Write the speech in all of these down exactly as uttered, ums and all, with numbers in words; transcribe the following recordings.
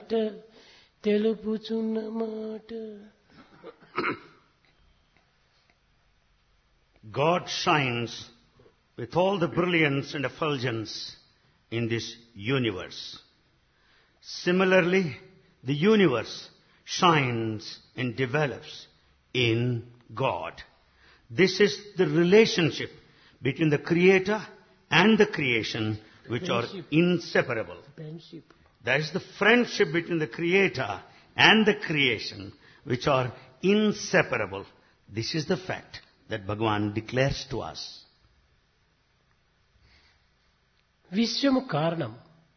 మాట తెలుపుచున్న మాట. God shines with all the brilliance and effulgence in this universe. Similarly, the universe shines and develops in God. This is the relationship between the Creator and the creation, which are inseparable. Friendship. There is the friendship between the Creator and the creation, which are inseparable. This is the fact that Bhagavan declares to us. విశ్వము కారణం,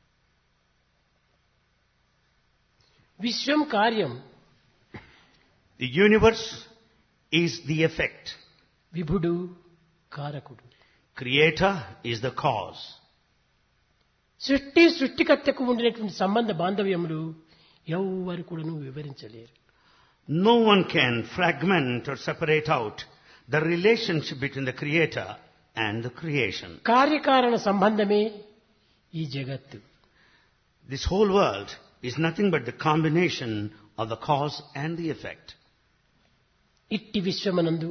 విశ్వం కార్యం. The universe is the effect. విభుడు కారకుడు. Creator is the cause. సృష్టి సృష్టికర్తకు ఉండినటువంటి సంబంధ బాంధవ్యములు ఎవ్వరు కూడాను వివరించలేరు. No one can fragment or separate out the relationship between the Creator and the creation. కార్యకారణ సంబంధమే ఈ జగత్తు. This whole world is nothing but the combination of the cause and the effect. ఇట్టి విశ్వమనందు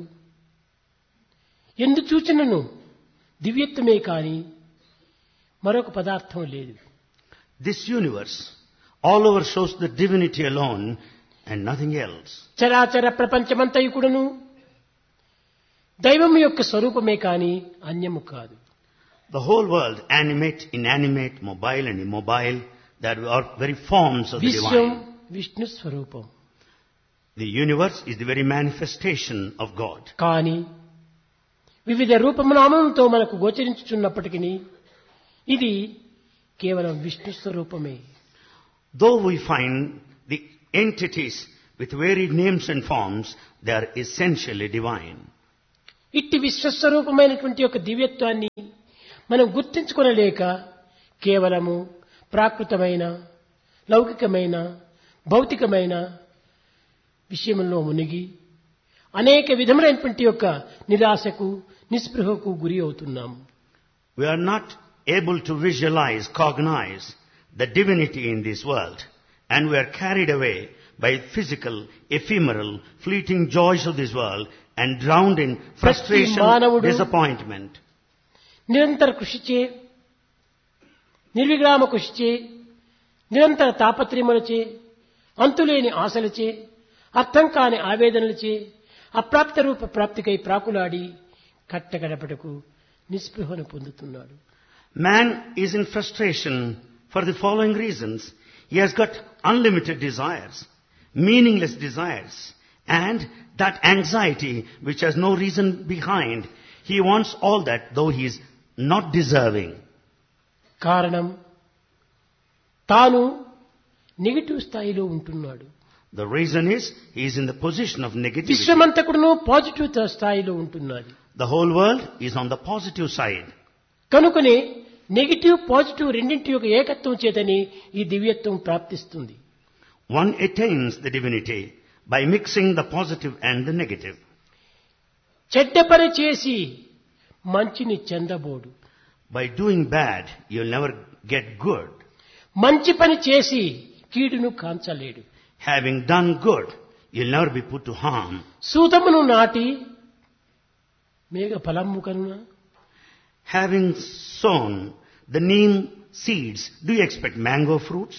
ఎందు చూచినను దివ్యత్వమే కాని మరొక పదార్థం లేదు. This universe all over shows the divinity alone and nothing else. చరాచర ప్రపంచమంతయు కూడాను దైవం యొక్క స్వరూపమే కాని అన్యము కాదు. The whole world, animate, inanimate, mobile and immobile, that are very forms of the Vishwam divine. Vishnu స్వరూపం. The universe is the very manifestation of God. కానీ వివిధ రూపనామములతో మనకు గోచరించుచున్నప్పటికీ ఇది కేవలం విష్ణు స్వరూపమే. Though we find the entities with varied names and forms, they are essentially divine. ఇట్టి విశ్వస్వరూపమైనటువంటి యొక్క దివ్యత్వాన్ని మనం గుర్తించుకొనలేక కేవలము ప్రాకృతమైన, లౌకికమైన, భౌతికమైన విషయంలో మునిగి అనేక విధములైనటువంటి యొక్క నిరాశకు, నిస్పృహకు గురి అవుతున్నాము. We are not able to visualize, cognize the divinity in this world, and we are carried away by physical, ephemeral, fleeting joys of this world and drowned in frustration, disappointment. నిరంతర కృషిచే, నిర్విరామ కృషిచే, నిరంతర తాపత్రయములచే, అంతులేని ఆశలచే, అర్థం కాని ఆవేదనలచే, అప్రాప్త రూప ప్రాప్తికై ప్రాకులాడి కట్టగడపటకు నిస్పృహను పొందుతున్నాడు. Man is in frustration for the following reasons. He has got unlimited desires, meaningless desires, and that anxiety which has no reason behind. He wants all that, though he is not deserving. కారణం తాను negative స్థాయిలో ఉంటున్నాడు. The reason is he is in the position of negativity. విశ్వమంతకుడును positive స్థాయిలో ఉంటున్నది. The whole world is on the positive side. కనుకనే negative positive రెండింటి యొక్క ఏకత్వం చేతని ఈ దివ్యత్వం ప్రాప్తిస్తుంది. One attains the divinity by mixing the positive and the negative. చెడ్డ పని చేసి మంచిని చెందబోడు. By doing bad, you'll never get good. మంచి పని చేసి కీడును కాంచలేడు. Having done good, you'll never be put to harm. సూతమును నాటి మేఘ ఫలము కనున. Having sown the neem seeds, do you expect mango fruits?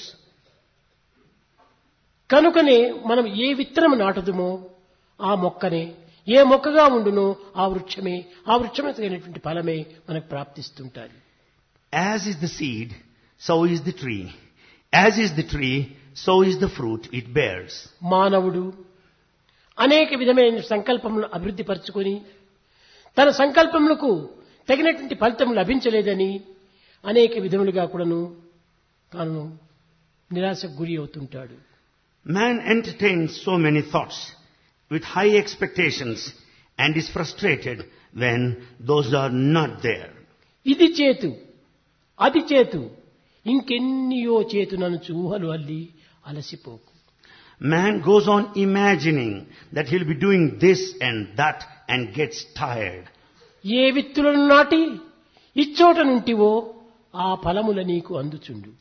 కనుకనే మనం ఏ విత్తనం నాటుదుమో ఆ మొక్కనే, ఏ మొక్కగా ఉండునో ఆ వృక్షమే, ఆ వృక్షమైనటువంటి ఫలమే మనకు ప్రాప్తిస్తుంటాయి. As is the seed, so is the tree. As is the tree, so is the fruit it bears. మానవుడు అనేక విధమైన సంకల్పములను అభివృద్ధి పరుచుకొని తన సంకల్పములకు తగినటువంటి ఫలితం లభించలేదని అనేక విధములుగా కూడాను తాను నిరాశకు గురి అవుతుంటాడు. Man entertains so many thoughts with high expectations and is frustrated when those are not there. ఇది చేతు, అది చేతు, ఇంకెన్నియో చేతునను ఊహలు అల్లి అలసిపోకు. Man goes on imagining that he'll be doing this and that and gets tired. ఏ విత్తులను నాటి ఇచ్చోట నుంటివో ఆ ఫలముల నీకు అందుచుండు.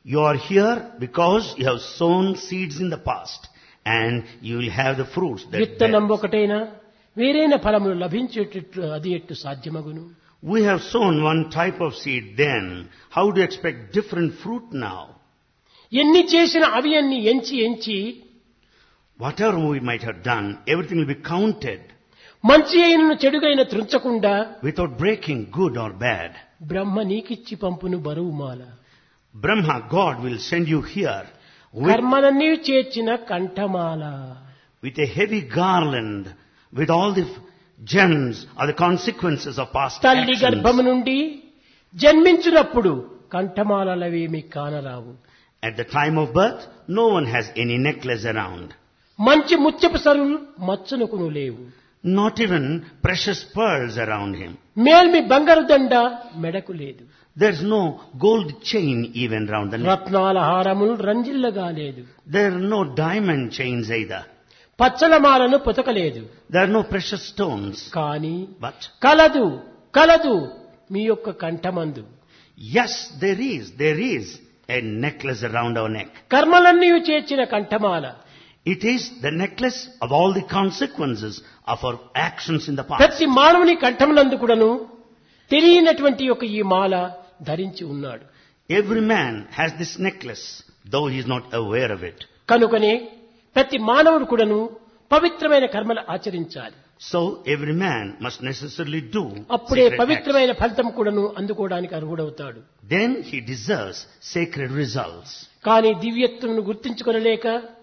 You are here because you have sown seeds in the past and you will have the fruits that విత్తనం bear. ఒకటైనా వేరైన ఫలములు లభించేటట్లు అది ఎట్టు సాధ్యమగును? We have sown one type of seed then. How do you expect different fruit now? ఎన్ని చేసిన అవి అన్ని ఎంచి ఎంచి Whatever we might have done, everything will be counted మంచి అయినను చెడుగైన త్రుంచకుండా without breaking good or bad. బ్రహ్మ నీకిచ్చి పంపును బరువు మాల. Brahma, God, will send you here with, కర్మలన్నీ చేర్చిన కంఠమాల. with a heavy garland, with all the gems or the consequences of past తల్లి actions. గర్భము నుండి జన్మించినప్పుడు కంఠమాలవేమి కానరావు. At the time of birth, no one has any necklace around. మంచి ముత్యపు సరులు మచ్చునకును లేవు. Not even precious pearls around him. మేల్మి బంగారు దండ మెడకు లేదు. There's no gold chain even round the neck. రత్నాల హారములు రంజిల్లగా లేదు. There are no diamond chains either. పచ్చలమాలను పొతకలేదు. There are no precious stones. కానీ But కలదు కలదు మీ యొక్క కంఠమందు. yes, there is, there is a necklace around our neck. కర్మలన్నీ చేర్చిన కంఠమాల. It is the necklace of all the consequences of our actions in the past. ప్రతి మానవుని కంఠమునందు కూడాను తెలియనటువంటి ఒక ఈ మాల ధరించి ఉన్నాడు. Every man has this necklace, though he is not aware of it. కనుకనే ప్రతి మానవుడు కూడాను పవిత్రమైన కర్మలు ఆచరించాలి. So every man must necessarily do అప్పుడే sacred acts. పవిత్రమైన ఫలితం కూడాను అందుకోవడానికి అర్హుడవుతాడు. Then he deserves sacred results. కానీ దివ్యత్వమును గుర్తించుకొనలేక,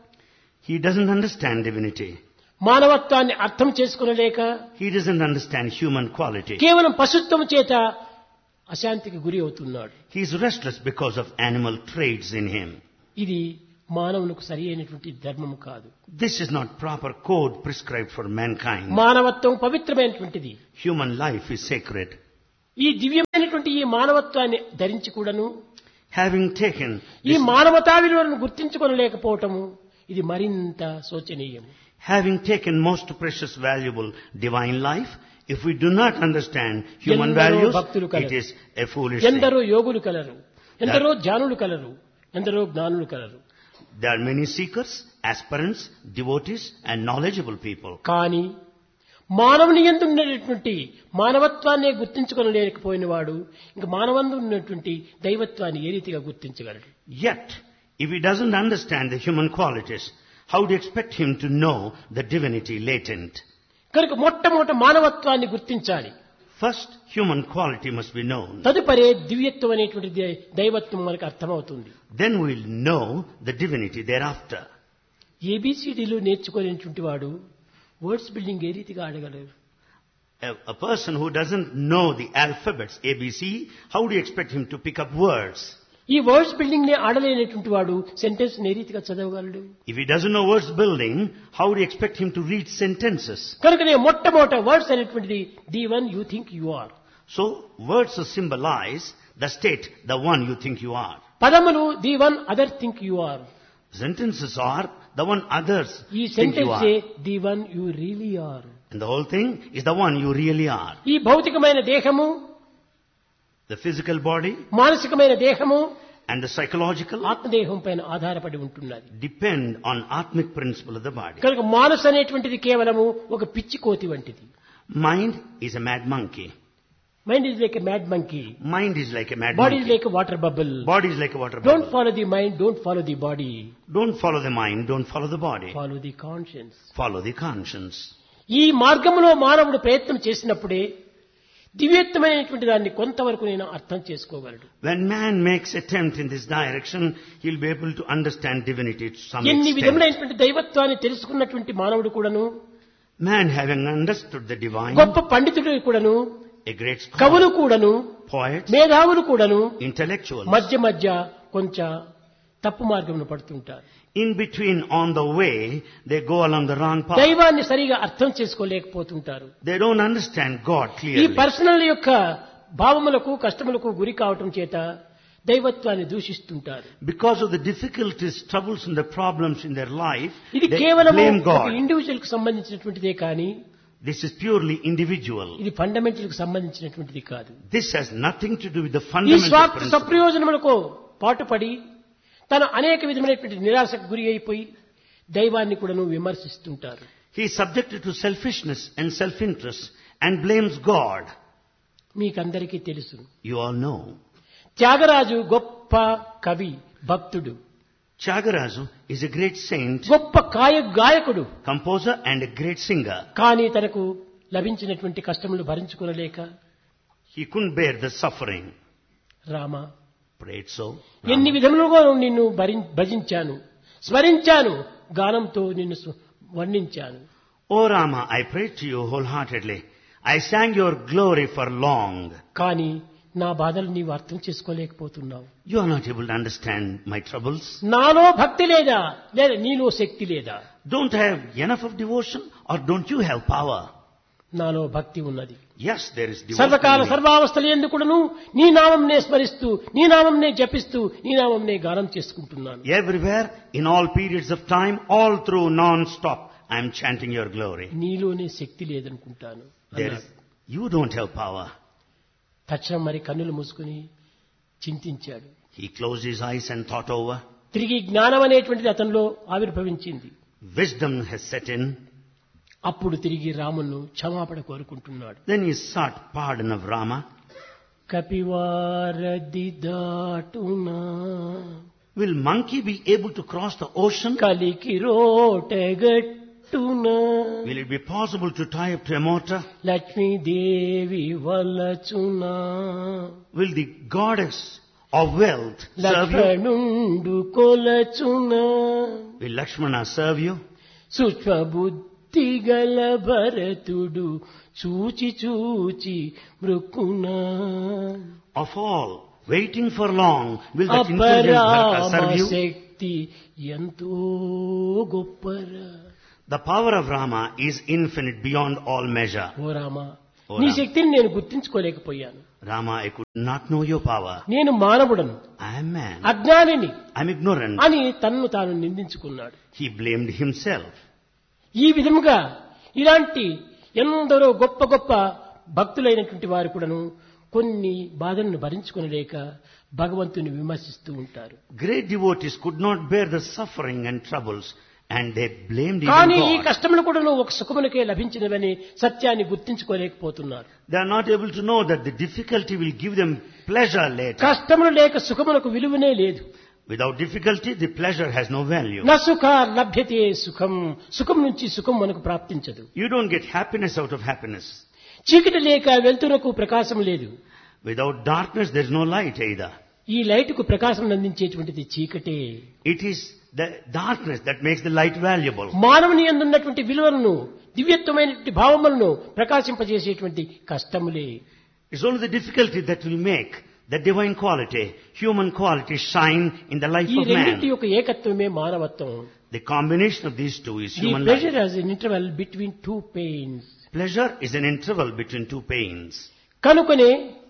He doesn't understand divinity. మానవత్వాన్ని అర్థం చేసుకొనలేక, He doesn't understand human quality. కేవలం పశుత్వం చేత అశాంతికి గురి అవుతున్నాడు. He is restless because of animal traits in him. ఇది మానవునికి సరి అయినటువంటి ధర్మము కాదు. This is not proper code prescribed for mankind. మానవత్వం పవిత్రమైనటువంటిది. Human life is sacred. ఈ దివ్యమైనటువంటి ఈ మానవత్వాన్ని ధరించి కూడాను Having taken ఈ this, మానవతా విలువలను గుర్తించుకొనలేకపోవటము ఇది మరింత శోచనీయం. having taken most precious, valuable divine life, if we do not understand human ఎందరో values, భక్తులు colour. it is a foolish thing. ఎందరో యోగులు కలరు, ఎందరో జ్ఞానులు కలరు, ఎందరో జ్ఞానులు colour. There are many seekers, aspirants, devotees and knowledgeable people. కానీ మానవుని యందు ఉన్నటువంటి మానవత్వాన్ని గుర్తించుకొనలేకపోయిన వాడు ఇంకా మానవందు ఉన్నటువంటి దైవత్వాన్ని ఏ రీతిగా గుర్తించగలడు? Yet, if he doesn't understand the human qualities, how do you expect him to know the divinity latent? కనుక మొట్టమొదట మానవత్వాన్ని గుర్తించాలి. First, human quality must be known. తదుపరి దివ్యత్వం అనేటువంటి దే- దైవత్వం మనకు అర్థమవుతుంది. Then we'll know the divinity thereafter. ఏబిసిడీలు నేర్చుకునేటువంటి వాడు వర్డ్స్ బిల్డింగ్ ఏ రీతిగా ఆడగలరు? A, a person who doesn't know the alphabets A B C, how do you expect him to pick up words? ఈ వర్డ్స్ బిల్డింగ్ ని ఆడలేనటువంటి వాడు sentence ఏ రీతిగా చదవగలడు? If he doesn't know words building, how do you expect him to read sentences? కనుకనే మొట్టమొదట words అనేటువంటిది the one you think you are. So, words symbolize the state, the one you think you are. పదములు the one other think you are. Sentences are the one others ఈ think you sentence are. The one you really are. And the whole thing is the one you really are. ఈ భౌతికమైన దేహము, The physical body మానసికమైన దేహము and the psychological ఆత్మదేహం పైన ఆధారపడి ఉంటున్నది. depend on atmic principle of the body. కనుక మానసు అనేటువంటిది కేవలము ఒక పిచ్చి కోతి వంటిది. Mind is a mad monkey. Mind is like a mad monkey, Mind is like a mad body is monkey. Like a water bubble. Body is like a water don't bubble. Follow the mind, don't follow the body, Don't follow the mind, don't follow the body. Follow the conscience. Follow the conscience. ఈ మార్గంలో మానవుడు ప్రయత్నం చేసినప్పుడే దివ్యత్వమైనటువంటి దాన్ని కొంతవరకు నేను అర్థం చేసుకోగలడు. When man makes attempt in this direction, he'll be able to understand divinity to some ఎన్ని extent. విధములైనటువంటి దైవత్వాన్ని తెలుసుకున్నటువంటి మానవుడు కూడాను, Man having understood the divine, గొప్ప పండితుడు కూడాను, a great scholar, కవులు కూడాను, poets, మేధావులు కూడాను intellectuals, మధ్య మధ్య కొంచెం తప్పు మార్గంలో పడుతుంటారు. in between on the way, they go along the wrong path. దైవాన్ని సరిగా అర్థం చేసుకోలేకపోతుంటారు. They don't understand God ఈ clearly. పర్సనల్ యొక్క భావములకు కష్టములకు గురి కావటం చేత దైవత్వాన్ని దూషిస్తుంటారు. Because of the difficulties, troubles and the problems in their life, ఇది they కేవలం blame ఒక God. ఇండివిజువల్ కు సంబంధించినటువంటిదే కానీ This is purely individual. ఇది ఫండమెంటల్ కు సంబంధించినటువంటిది కాదు. This has nothing to do with the ఈ fundamental స్వార్థ principle. సప్రయోజనములకు పాటుపడి తను అనేక విధమైనటువంటి నిరాశకు గురి అయిపోయి దైవాన్ని కూడాను విమర్శిస్తుంటారు. He is subjected to selfishness and self-interest and blames God. మీకందరికీ తెలుసు. You all know. త్యాగరాజు గొప్ప కవి, భక్తుడు. Tyagaraja is a great saint, గొప్ప కాయ గాయకుడు. composer and a great singer. కానీ తనకు లభించినటువంటి కష్టములు భరించుకోలేక He couldn't bear the suffering. Rama, Prayed so. ఎన్ని Rama, విధములుగా నిన్ను భరి- భజించాను, స్మరించాను, గానంతో నిన్ను సు- వర్ణించాను. O Rama, I prayed to you wholeheartedly. I sang your glory for long. కానీ నా బాధలు నీవు అర్థం చేసుకోలేకపోతున్నావు. You are not able to understand my troubles. నాలో భక్తి లేదా, లేదా నీలో శక్తి లేదా? Don't I have enough of devotion, or don't you have power? నాలో భక్తి ఉన్నది. Yes, there is devotion. సర్వకాల in me. సర్వావస్థలు ఎందుకును నీ నామంనే స్మరిస్తూ, నీ నామంనే జపిస్తూ, నీ నామంనే గానం చేసుకుంటున్నాను. Everywhere, in all periods of time, all through non-stop, I am chanting your glory. నీలోనే శక్తి లేదనుకుంటాను There is, అన్నాడు. you don't have power. తక్షణం మరి కన్నులు మూసుకుని చింతించాడు. He closed his eyes and thought over. తిరిగి జ్ఞానం అనేటువంటిది అతనిలో ఆవిర్భవించింది. Wisdom has set in. అప్పుడు తిరిగి రామును క్షమాపణ కోరుకుంటున్నాడు. Then he sought pardon of Rama. కపివారది దాటునా Will monkey be able to cross the ocean? కలికి రోటగట్టునా Will it be possible to tie up to a mortar? Lakshmidevi వలచునా Will the goddess of wealth serve you? లక్ష్మణుండు కొలచునా Will Lakshmana serve you? సూక్ష్మ బుద్ధి గల భరతుడు చూచి చూచి మృక్కునా Of all, waiting for long, will that intelligent Bharata అపరామ serve you? శక్తి ఎంతో గొప్పరా. The power of Rama is infinite beyond all measure. ఓ రామ, ఓ నీ రామ. శక్తిని నేను గుర్తించుకోలేకపోయాను. Rama, I could not know your power. నేను మానవుడను, I am man. అజ్ఞానిని I am ignorant. అని తన్ను తాను నిందించుకున్నాడు. He blamed himself. ఈ విధముగా ఇలాంటి ఎందరో గొప్ప గొప్ప భక్తులైనటువంటి వారు కూడాను కొన్ని బాధలను భరించుకొనలేక భగవంతుని విమర్శిస్తూ ఉంటారు. Great devotees could not bear the suffering and troubles, and they blamed even కానీ ఈ God. కష్టములు కూడాను ఒక సుఖమునకే లభించినవని సత్యాన్ని గుర్తించుకోలేకపోతున్నారు. They are not able to know that the difficulty will give them pleasure later. కష్టములు లేక సుఖమునకు విలువనే లేదు. Without difficulty, the pleasure has no value. న సుఖ లభ్యతే సుఖం, సుఖం నుంచి సుఖం మనకు ప్రాప్తించదు. You don't get happiness out of happiness. చీకటి లేక వెలుతురకు ప్రకాశం లేదు. Without darkness, there is no light either. ఈ లైటుకు ప్రకాశం అందించేటువంటిది చీకటే. It is the darkness that makes the light valuable. మానవుని యందున్నటువంటి విలువలను, దివ్యత్వమైనటువంటి భావములను ప్రకాశింపజేసేటువంటి కష్టములే. It's only the difficulty that will make the divine quality, human quality shine in the life ఈ of రెండింటి man. యొక్క ఏకత్వమే మానవత్వం. The combination of these two is The human pleasure life. has an interval between two pains. Pleasure is an interval between two pains. కనుకనే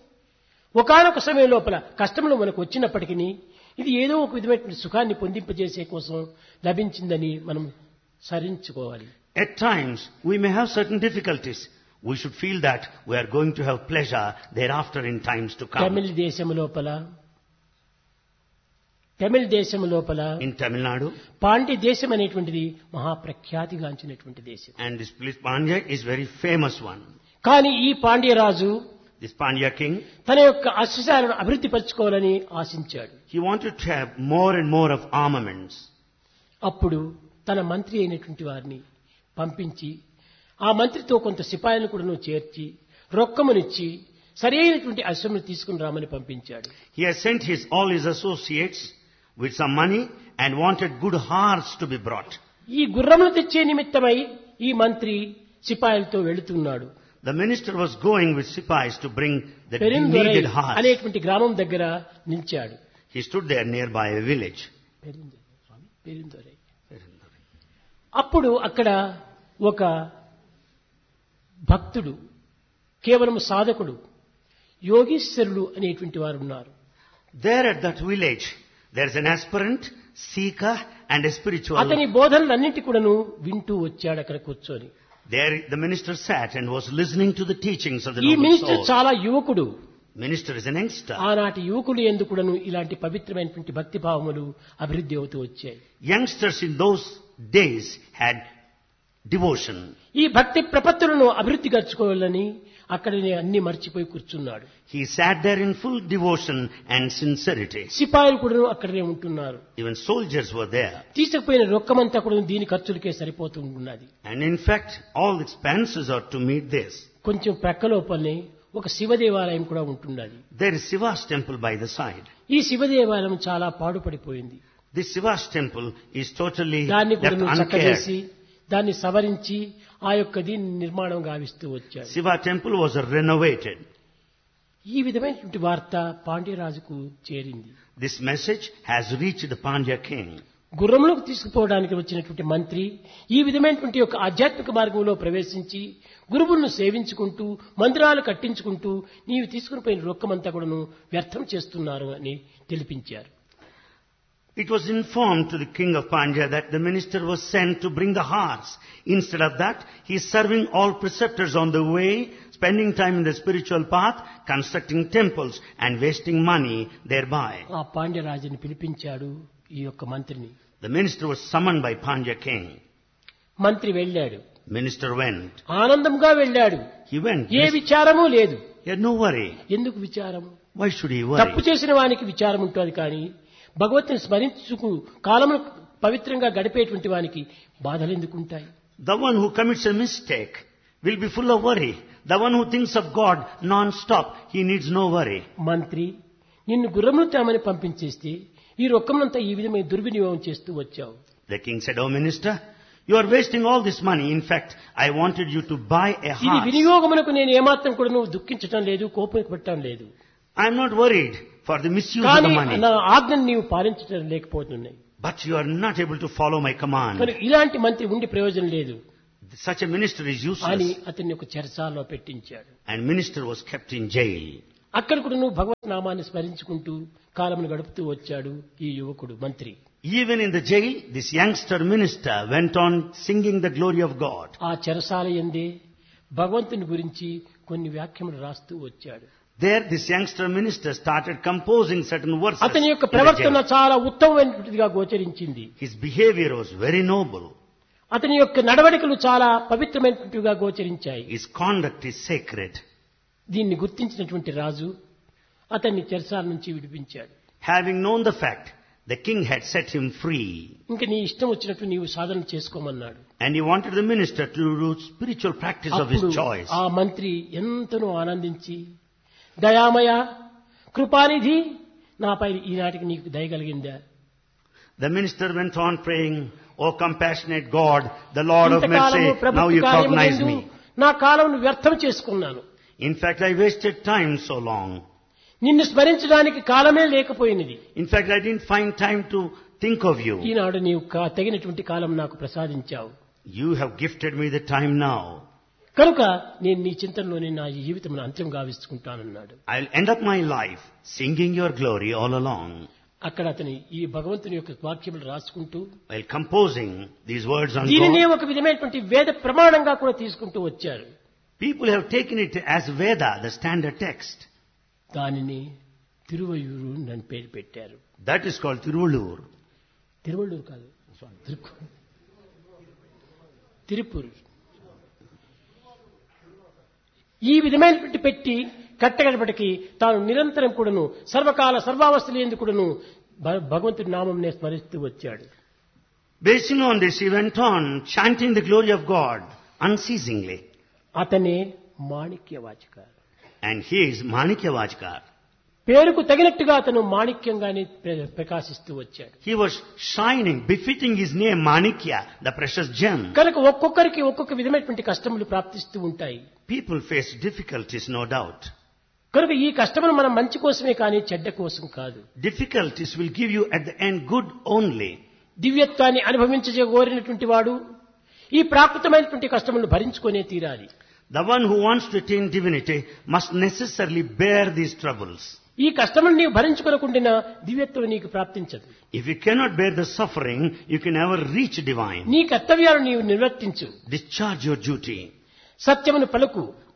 ఒకానొక సమయం లోపల కష్టములు మనకు వచ్చినప్పటికీ ఇది ఏదో ఒక విధమైనటువంటి సుఖాన్ని పొందింపజేసే కోసం లభించిందని మనం సరించుకోవాలి. At times, we may have certain difficulties. We should feel that we are going to have pleasure thereafter in times to come. తమిళ దేశం లోపల తమిళ దేశం లోపల In Tamil Nadu, పాండ్య దేశం అనేటువంటిది మహాప్రఖ్యాతిగాంచినటువంటి దేశం. and this place Pandya is very famous one. కానీ ఈ పాండ్యరాజు This Pandya king, తన యొక్క అశ్వశాలను అభివృద్ధి పరచుకోవాలని ఆశించాడు. he wanted to have more and more of armaments. అప్పుడు తన మంత్రి అయినటువంటి వారిని పంపించి ఆ మంత్రితో కొంత సిపాయిలను కూడా చేర్చి రొక్కమునిచ్చి సరైనటువంటి అశ్వమును తీసుకుని రామని పంపించాడు. He has sent his all his associates with some money and wanted good horse to be brought. ఈ గుర్రములు తెచ్చే నిమిత్తమై ఈ మంత్రి సిపాయిలతో వెళుతున్నాడు. The minister was going with sipais to bring the పెరిందొరై needed horse. అనేటువంటి గ్రామం దగ్గర నిలిచాడు. He stood there nearby a village. పెరిందొరై, స్వామి, పెరిందొరై. అప్పుడు అక్కడ ఒక భక్తుడు, కేవలం సాధకుడు, యోగీశ్వరుడు అనేటువంటి వారు ఉన్నారు. There at that village, there is an aspirant, seeker and a spiritual. అతని బోధనలన్నింటి కూడాను వింటూ వచ్చాడు అక్కడ కూర్చొని. There the minister sat and was listening to the teachings of the ఈ noble మినిస్టర్ soul. చాలా యువకుడు. Minister is an youngster. ఆనాటి యువకులు ఎందుకుడను ఇలాంటి పవిత్రమైనటువంటి భక్తి భావములు అభివృద్ధి అవుతూ వచ్చాయి. Youngsters in those days had devotion. ఈ భక్తి ప్రపత్తులను అభివృద్ధి గర్చుకోవాలని అక్కడనే అన్ని మర్చిపోయి కూర్చున్నాడు. He sat there in full devotion and sincerity. సిపాయిలు కూడా అక్కడనే ఉంటున్నారు. Even soldiers were there. తీసుకుపోయిన రొక్కమంతా కూడా దీని ఖర్చులకే సరిపోతూ ఉన్నది. And in fact, all expenses are to meet this. కొంచెం ప్రక్కలోపలనే ఒక శివ దేవాలయం కూడా ఉంటున్నది. There is Shiva's temple by the side. ఈ శివ దేవాలయం చాలా పాడుపడిపోయింది. This Shiva's temple is totally దాన్ని left కూడా uncared. చక్కచేసి దాన్ని సవరించి ఆ యొక్క దీన్ని నిర్మాణం గావిస్తూ వచ్చాడు. Shiva temple was renovated. ఈ విధమైనటువంటి వార్త పాండ్యరాజుకు చేరింది. This message has reached the Pandya king. గుర్రములకు తీసుకుపోవడానికి వచ్చినటువంటి మంత్రి ఈ విధమైనటువంటి యొక్క ఆధ్యాత్మిక మార్గంలో ప్రవేశించి గురువులను సేవించుకుంటూ మందిరాలు కట్టించుకుంటూ నీవు తీసుకుని పోయిన రొక్కమంతా కూడాను వ్యర్థం చేస్తున్నారు అని తెలిపించారు. It was informed to the king of Pandya that the minister was sent to bring the horse. Instead of that, he is serving all preceptors on the way, spending time in the spiritual path, constructing temples and wasting money thereby. ఆ పాండ్యరాజుని పిలిపించాడు ఈ యొక్క మంత్రిని. The minister was summoned by Pandya king. మంత్రి వెళ్ళాడు. Minister went. ఆనందంగా వెళ్ళాడు. He went. ఏ విచారము లేదు. He had no worry. ఎందుకు విచారము? Why should he తప్పు worry? చేసిన వానికి విచారం ఉంటుంది కానీ భగవంతుని స్మరించుకు కాలమును పవిత్రంగా గడిపేటువంటి వానికి బాధలు ఎందుకుంటాయి? The one who commits a mistake will be full of worry. The one who thinks of God non-stop, he needs no worry. మంత్రి నిన్ను గుర్రమును తేమని పంపించేస్తే ఈ రొక్కమునంతా ఈ విధమైన దుర్వినియోగం చేస్తూ వచ్చావు. The king said, "Oh minister, you are wasting all this money. In fact, I wanted you to buy a ఇది horse. వినియోగమునకు నేను ఏమాత్రం కూడా నువ్వు దుఃఖించటం లేదు, కోపం పెట్టడం లేదు. I am not worried for the misuse of కానీ the money. నా ఆజ్ఞను నీవు పాలించడం లేకపోతున్నాయి. But you are not able to follow my command. మరి ఇలాంటి మంత్రి ఉండి ప్రయోజనం లేదు Such a minister is అని useless." అతన్ని ఒక చెరసాలలో పెట్టించాడు. And minister was kept in jail. అక్కడ కూడా నువ్వు భగవత్ నామాన్ని స్మరించుకుంటూ కాలమును గడుపుతూ వచ్చాడు ఈ యువకుడు మంత్రి. Even in the jail, this youngster minister went on singing the glory of God. ఆ చెరసాల యందే భగవంతుని గురించి కొన్ని వ్యాఖ్యలు రాస్తూ వచ్చాడు. There, this youngster minister started composing certain verses. అతని యొక్క in the ప్రవర్తన jail. చాలా ఉత్తమమైనటువంటిదిగా గోచరించింది. His behavior was very noble. అతని యొక్క నడవడికలు చాలా పవిత్రమైనటువంటివిగా గోచరించాయి. His conduct is sacred. దీన్ని గుర్తించినటువంటి రాజు అతన్ని చెరసాల నుంచి విడిపించాడు. Having known the fact, the king had set him free. ఇంకా నీ ఇష్టం వచ్చినట్టు నీవు సాధన చేసుకోమన్నాడు. And he wanted the minister to do spiritual practice of his అప్పుడు choice. ఆ మంత్రి ఎంతనో ఆనందించి దయామయ కృపానిధి నాపై ఈనాటికి నీకు దయ కలిగిందా? The minister went on praying, "O compassionate God, the Lord of ఇంతకాలము mercy, now ప్రభుత్వ you cognize కార్యములందు me. నా కాలమును వ్యర్థం చేసుకున్నాను. In fact, I wasted time so long. నిన్ను స్మరించడానికి కాలమే లేకపోయినది. In fact, I didn't find time to think of you. ఈనాడు నీవు కా- తగినటువంటి కాలం నాకు ప్రసాదించావు. You have gifted me the time now. కనుక నేను నీ చింతనలోనే నా జీవితం అంత్యం గావించుకుంటానన్నాడు. I'll end up my life singing your glory all along." అక్కడ అతని ఈ భగవంతుని యొక్క వాక్యములు రాసుకుంటూ While composing these words on దీనినే God, ఒక విధమైనటువంటి వేద ప్రమాణంగా కూడా తీసుకుంటూ వచ్చారు. people have taken it as Veda, the standard text. దానిని తిరువయూరు నన్ను పేరు పెట్టారు. That is called Tiruvallur. Tiruvallur కాదు, తిరుకు- తిరుపూరు. ఈ విధమైనటువంటి పెట్టి కట్టగడపటికి తాను నిరంతరం కూడాను సర్వకాల సర్వావస్థలు ఎందుకు కూడాను భ- భగవంతుడి నామంనే స్మరిస్తూ వచ్చాడు. Basing on this, he went on chanting the glory of God unceasingly. అతనే మాణిక్యవాచక. And he is Manikya Vajkar. పేరుకు తగినట్టుగా అతను మాణిక్యంగానే ప్ర- ప్రకాశిస్తూ వచ్చాడు. He was shining, befitting his name Manikya, the precious gem. కనుక ఒక్కొక్కరికి ఒక్కొక్క విధమైనటువంటి కష్టములు ప్రాప్తిస్తూ ఉంటాయి. People face difficulties, no doubt. కనుక ఈ కష్టములు మనం మంచి కోసమే కానీ చెడ్డ కోసం కాదు. Difficulties will give you at the end good only. దివ్యత్వాన్ని అనుభవించగోరినటువంటి వాడు ఈ ప్రాకృతమైనటువంటి కష్టములను భరించుకునే తీరాలి. The one who wants to attain divinity must necessarily bear these troubles. ఈ కష్టములను నీవు భరించుకోకుండా దివ్యత్వం నీకు ప్రాప్తించదు. If you cannot bear the suffering, you can never reach divine. నీ కర్తవ్యాలు నీవు నిర్వర్తించు. Discharge your duty. సత్యమును పలుకు,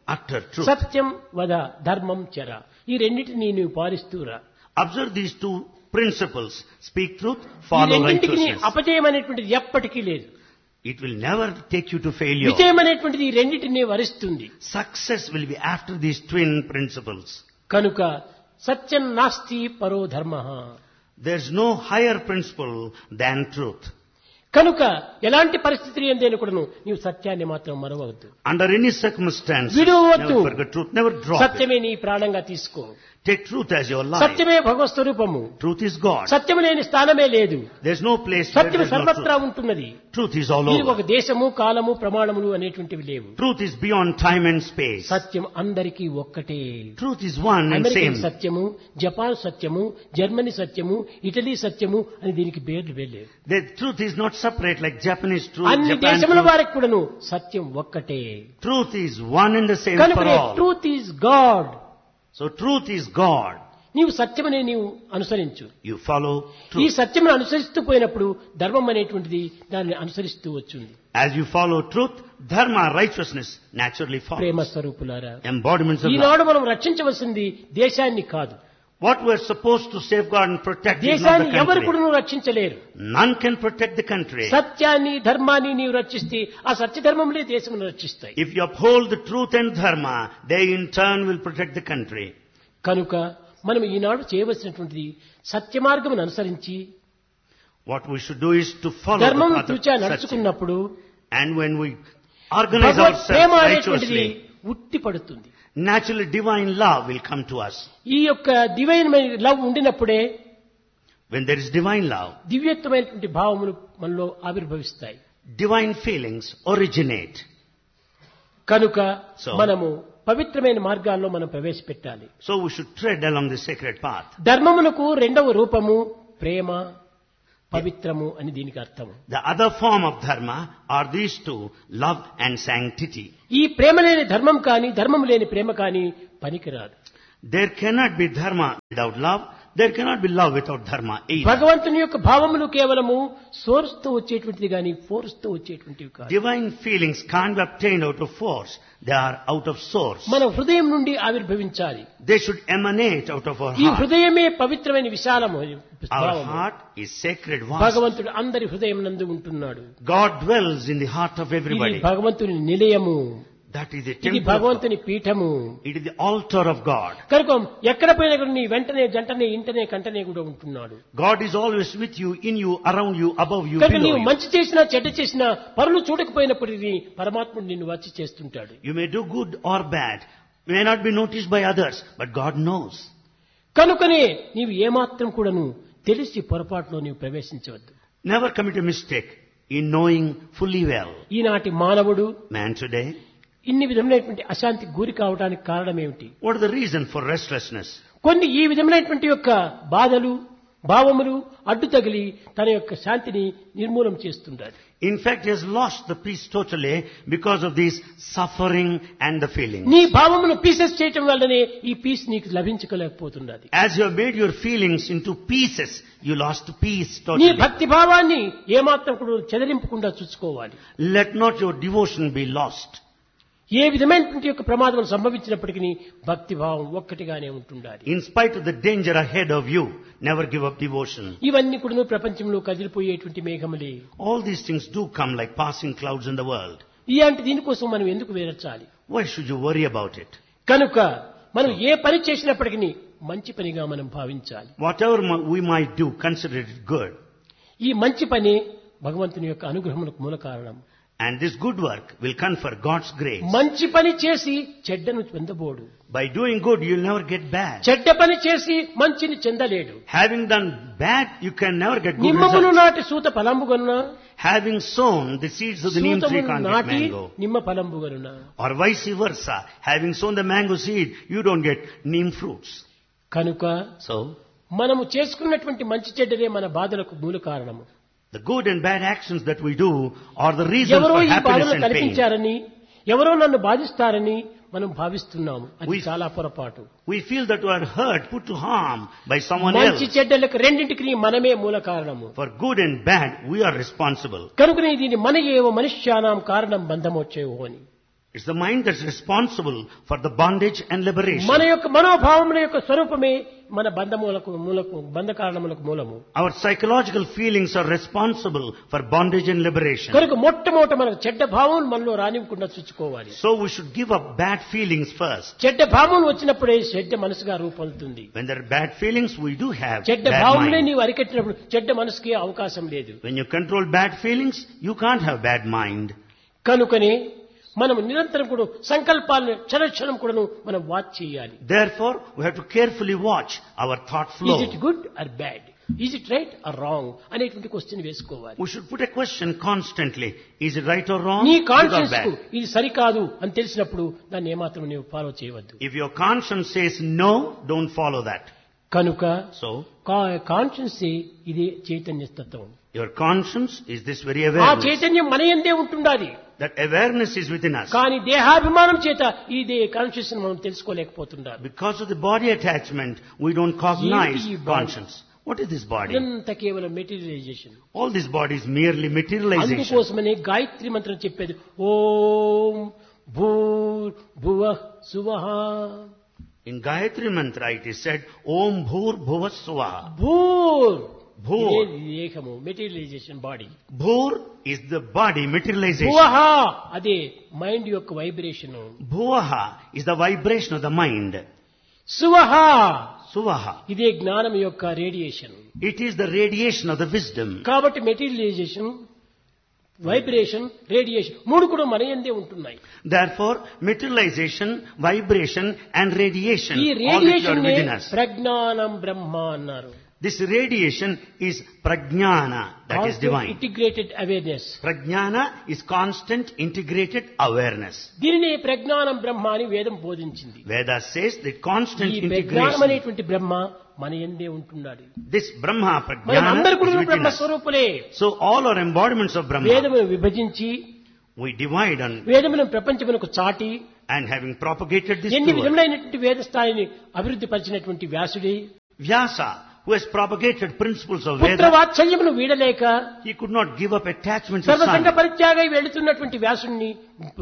utter truth. సత్యం వద ధర్మం చర. ఈ రెండింటిని నీవు పాలిస్తూరా. Observe these two principles. Speak truth, ఈ follow రెండింటికి righteousness. అపజయం అనేటువంటిది ఎప్పటికీ లేదు. It will never take you to failure. విజయం అనేటువంటిది ఈ రెండింటిని వరిస్తుంది. Success will be after these twin principles. కనుక సత్యం నాస్తి పరో ధర్మః. There's no higher principle than truth. కనుక ఎలాంటి పరిస్థితి ఎందైనా కూడాను నీవు సత్యాన్ని మాత్రం మరవవద్దు. Under any circumstance, విడువవద్దు. never forget truth. Never drop it. సత్యమే నీ ప్రాణంగా తీసుకో. Take truth as your life. సత్యమే భగవత్ స్వరూపము. Truth is God. సత్యము లేని స్థానమే లేదు. There's no place where సత్యము there's no సర్వత్రా truth. ఉంటున్నది. Truth is all ఇది over. ఒక దేశము కాలము ప్రమాణములు అనేటువంటివి లేవు. Truth is beyond time and space. సత్యం అందరికీ ఒక్కటే. Truth is one and American same. సత్యము, జపాన్ సత్యము, జర్మనీ సత్యము, ఇటలీ సత్యము అని దీనికి పేర్లు వెళ్ళేవి. The truth is not separate like Japanese truth, అన్ని Japan దేశముల truth. వారికి కూడాను సత్యం ఒక్కటే. Truth is one and the same for కనుక all. Truth is God. So truth is God. నీవు సత్యమనే నీవు అనుసరించు. You follow ఈ truth. సత్యమును అనుసరిస్తూ పోయినప్పుడు ధర్మం అనేటువంటిది దాన్ని అనుసరిస్తూ వచ్చింది. As you follow truth, dharma, righteousness naturally Prema follows. స్వరూపులారా, Embodiments of love. ఈనాడు మనం రక్షించవలసింది దేశాన్ని కాదు. What we're supposed to safeguard and protect is not దేశాన్ని the ఎవరు country. కూడా రక్షించలేరు. None can protect the country. సత్యాన్ని ధర్మాన్ని నీవు రక్షిస్తే ఆ సత్య ధర్మములే దేశమును రక్షిస్తాయి. If you uphold the truth and dharma, they in turn will protect the country. కనుక మనం ఈనాడు చేయవలసినటువంటిది సత్య మార్గమును అనుసరించి What we should do is to follow ధర్మం the path తూచా of Satya. నడుచుకున్నప్పుడు And when we organize Bhagwat Prema ourselves అనేటువంటిది righteously, ఉట్టి పడుతుంది. naturally divine love will come to us. ఈ యొక్క డివైన్ లవ్ ఉండినప్పుడే When there is divine love, దివ్యత్వమైనటువంటి భావములు మనలో ఆవిర్భవిస్తాయి. divine feelings originate. కనుక So- మనము పవిత్రమైన మార్గాల్లో మనం ప్రవేశపెట్టాలి. So we should tread along the sacred path. ధర్మమునకు రెండవ రూపము ప్రేమ, పవిత్రము అని దీనికి అర్థము. The other form of dharma are these two, love and sanctity. ఈ ప్రేమ లేని ధర్మం కానీ ధర్మం లేని ప్రేమ కానీ పనికిరాదు. There cannot be dharma without love. There cannot be love without dharma either. భగవంతుని యొక్క భావములు కేవలము సోర్స్ తో వచ్చేటువంటిది కానీ ఫోర్స్ తో వచ్చేటువంటివి కాదు. Divine feelings can't be obtained out of force. They are out of source. మన హృదయం నుండి ఆవిర్భవించాలి. They should emanate out of our ఈ heart. హృదయమే పవిత్రమైన విశాలము Our భావము. heart is sacred vast. భగవంతుడు అందరి హృదయం నందు ఉంటున్నాడు. God dwells in the heart of ఇది everybody. భగవంతుని నిలయము. That is the ఇది temple of God. భగవంతుని Peetham. It is the altar of God. కనుక ఎక్కడ పోయినా కూడా నీ వెంటనే జంటనే ఇంటనే కంటనే కూడా ఉంటున్నాడు. God is always with you, in you, around you, above you, కనుక below నీవు you. మంచి చేసినా చెడ్డ చేసినా పరులు చూడకపోయినప్పటికీ పరమాత్ముడు నిన్ను వచ్చి చేస్తుంటాడు. You may do good or bad. You may not be noticed by others, but God knows. కనుకనే నీవు ఏమాత్రం కూడాను తెలిసి పొరపాటులో నీవు ప్రవేశించవద్దు. Never commit a mistake in knowing fully well. ఈనాటి మానవుడు Man today, ఇన్ని విధమైనటువంటి అశాంతికి గురి కావడానికి కారణం ఏమిటి? what is the reason for restlessness? కొన్ని ఈ విధమైనటువంటి యొక్క బాధలు భావములు అడ్డు తగిలి తన యొక్క శాంతిని నిర్మూలం చేస్తుంటారు. In fact, he has lost the peace totally because of this suffering and the feelings. నీ భావమును పీసెస్ చేయటం వల్లనే ఈ పీస్ నీకు లభించలేకపోతున్నది. As you have made your feelings into pieces, you lost peace నీ totally. భక్తి భావాన్ని ఏమాత్రం కూడా చెదరింపకుండా చూసుకోవాలి. Let not your devotion be lost. ఏ విధమైనటువంటి యొక్క ప్రమాదం సంభవించినప్పటికీ భక్తి భావం ఒక్కటిగానే ఉంటుండాలి. In spite of the danger ahead of you, never give up devotion. ఇవన్నీ కూడా ప్రపంచంలో కదిలిపోయేటువంటి మేఘములే. All these things do come like passing clouds in the world. ఇలాంటి దీనికోసం మనం ఎందుకు వేరచాలి? Why should you worry about it? కనుక మనం ఏ పని చేసినప్పటికీ మంచి పనిగా మనం భావించాలి. Whatever mi- we might do, consider it good. ఈ మంచి పని భగవంతుని యొక్క అనుగ్రహమునకు మూల కారణం. And this good work will confer God's grace. మంచి పని చేసి చెడ్డను పొందబోడు. By doing good, you'll never get bad. చెడ్డ పని చేసి మంచిని చెందలేడు. Having done bad, you can never get good నిమ్మమును results. నాటి సూత ఫలంబుగనున Having sown the seeds of the neem tree సూతమును can't get నాటి mango. నిమ్మ ఫలంబుగనున. Or vice versa. Having sown the mango seed, you don't get neem fruits. కనుక So, మనము చేసుకున్నటువంటి మంచి చెడ్డలే మన బాధలకు మూల కారణము. the good and bad actions that we do are the reasons ఎవరో for ఈ happiness బాధలు and pain. కల్పించారని ఎవరో నన్ను బాధిస్తారని మనం భావిస్తున్నాము. అది We- చాలా పొరపాటు. We feel that we are hurt, put to harm by someone మంచి else. చెడ్డలకు రెండింటికి మనమే మూల కారణము. For good and bad, we are responsible. కనుకనే దీని మన ఏవో మనుష్యానాం కారణం బంధమొచ్చేవో అని. It's the mind that's responsible for the bondage and liberation. మన యొక్క మనోభావముల యొక్క స్వరూపమే మన బంధములకు మూలకు బంధ కారణములకు మూలము. Our psychological feelings are responsible for bondage and liberation. కనుక మొట్టమొదట మనకు చెడ్డ భావం మనలో రానివ్వకుండా చూసుకోవాలి. So we should give up bad feelings first. చెడ్డ భావం వచ్చినప్పుడే చెడ్డ మనసుగా రూపొందుతుంది. When there are bad feelings, we do have చెడ్డ bad భావమునే mind. నీవు అరికట్టినప్పుడు చెడ్డ మనసుకి అవకాశం లేదు. When you control bad feelings, you can't have bad mind. కనుకనే మనం నిరంతరం కూడా సంకల్పాలను క్షణక్షణం కూడా మనం వాచ్ చేయాలి. Therefore, we have to carefully watch our thought flow. Is it good or bad? Is it right or wrong? అనేటువంటి క్వశ్చన్ వేసుకోవాలి. We should put a question constantly. Is it right or wrong? నీ Good or conscience కు bad? ఇది సరికాదు అని తెలిసినప్పుడు దాన్ని ఏమాత్రం నీవు ఫాలో చేయవద్దు. If your conscience says no, don't follow that. కనుక So, కాన్షియన్స్ ఇదే చైతన్య తత్వం. your conscience is this very ఆ awareness. చైతన్యం మన యందే ఉంటుండాలి. That awareness is within us. కానీ దేహాభిమానం చేత ఇదే కాన్షియస్ మనం తెలుసుకోలేకపోతుండాలి. Because of the body attachment, we don't cognize ఏంటి ఈ body? conscience. What is this body? ఇదంతా కేవలం materialisation. All this body is merely materialization. అందుకోసమనే గాయత్రి మంత్రం చెప్పేది ఓం భూర్ భువః సువః. In Gayatri Mantra it is said, Om Bhur Bhuva Swaha. భూర్ Bhur. ఇదే దేహము materialisation body. Bhur is the body materialization. భువః అదే mind యొక్క vibration. Bhuvaha is the vibration of the mind. సువః Suvaha. ఇదే జ్ఞానం యొక్క radiation. It is the radiation of the wisdom. కాబట్టి materialisation, vibration, radiation మూడు కూడా మన యందే ఉంటున్నాయి. Therefore, materialization, vibration and radiation, ఈ all which are radiation within us. ప్రజ్ఞానం బ్రహ్మ అన్నారు. This radiation is prajnana, that is divine. Integrated awareness. Prajnana is constant integrated awareness. దీనిని ప్రజ్ఞానం బ్రహ్మ అని వేదం బోధించింది. Veda says that constant ఈ ప్రజ్ఞానం integration, అనేటువంటి బ్రహ్మ మన యందే ఉంటున్నాడు. this Brahma, మనం Prajnana అందరు is కూడా within Brahma us. స్వరూపులే. So all are embodiments of Brahma. వేదమును విభజించి We divide on వేదమును ప్రపంచమునకు చాటి and having propagated this ఎన్ని to us. విధములైనటువంటి వేద స్థాయిని అభివృద్ధి పరిచినటువంటి వ్యాసుడి Vyasa, who has propagated principles of పుత్ర Veda, వాత్సల్యమును వీడలేక he could not give up attachment to సర్వసంగ son. పరిత్యాగై వెళుతున్నటువంటి వ్యాసుణ్ణి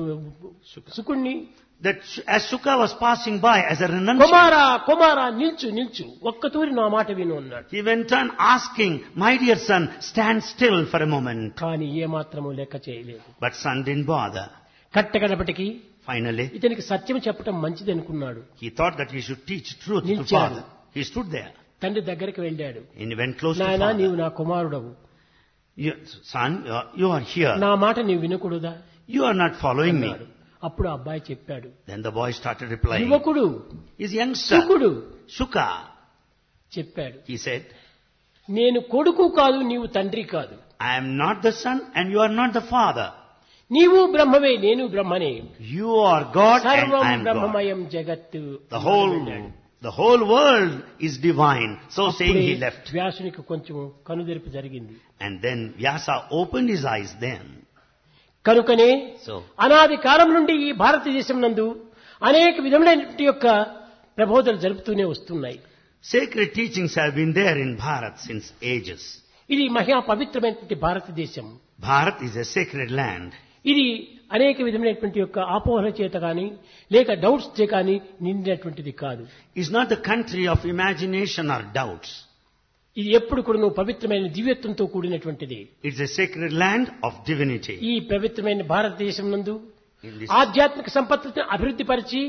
సుకుణ్ణి That as Sukha was passing by as a renunciant, కుమారా కుమారా నిల్చు నిల్చు ఒక్కతూరి నా మాట విను అన్నాడు. he went on asking, my dear son, stand still for a moment. కానీ ఏ మాత్రము లెక్క చేయలేదు. But son didn't bother. కట్టగడపటికి Finally, ఇతనికి సత్యం చెప్పడం మంచిది అనుకున్నాడు. he thought that he should teach truth to నిల్చాడు. father. He stood there తండ్రి దగ్గరికి వెళ్ళాడు. and he went close to నాయనా నీవు father. నా కుమారుడవు, You, son, you are, you are here. నా మాట నీవు వినకూడదా You are not following me. అన్నాడు. అప్పుడు అబ్బాయి చెప్పాడు, Then the boy started replying. యువకుడు His youngster, సుకుడు Shuka, చెప్పాడు, he said, నేను కొడుకు కాదు నీవు తండ్రి కాదు, I am not the son and you are not the father. నీవు బ్రహ్మవే నేను బ్రహ్మనే, You are God and సర్వం I am God. బ్రహ్మమయం జగత్తు. The whole, the whole world is divine. So saying అప్పుడే he left. వ్యాసునికి కొంచెం కనుదెరుపు జరిగింది. And then Vyasa opened his eyes then. కనుకనే So, అనాది కాలం నుండి ఈ భారతదేశం నందు అనేక విధములైనటువంటి యొక్క ప్రబోధనలు జరుపుతూనే వస్తున్నాయి. sacred teachings have been there in Bharat since ages. ఇది మహా పవిత్రమైనటువంటి భారతదేశం. Bharat is a sacred land. ఇది అనేక విధమైనటువంటి యొక్క ఆపోహల చేత కానీ లేక డౌట్స్ చే కానీ నిండినటువంటిది కాదు. It's not the country of imagination or doubts. ఇది ఎప్పుడు కూడా నువ్వు పవిత్రమైన దివ్యత్వంతో కూడినటువంటిది. It's a sacred land of divinity. ఈ పవిత్రమైన భారతదేశం నందు In this, ఆధ్యాత్మిక సంపత్తిని అభివృద్ధి పరిచి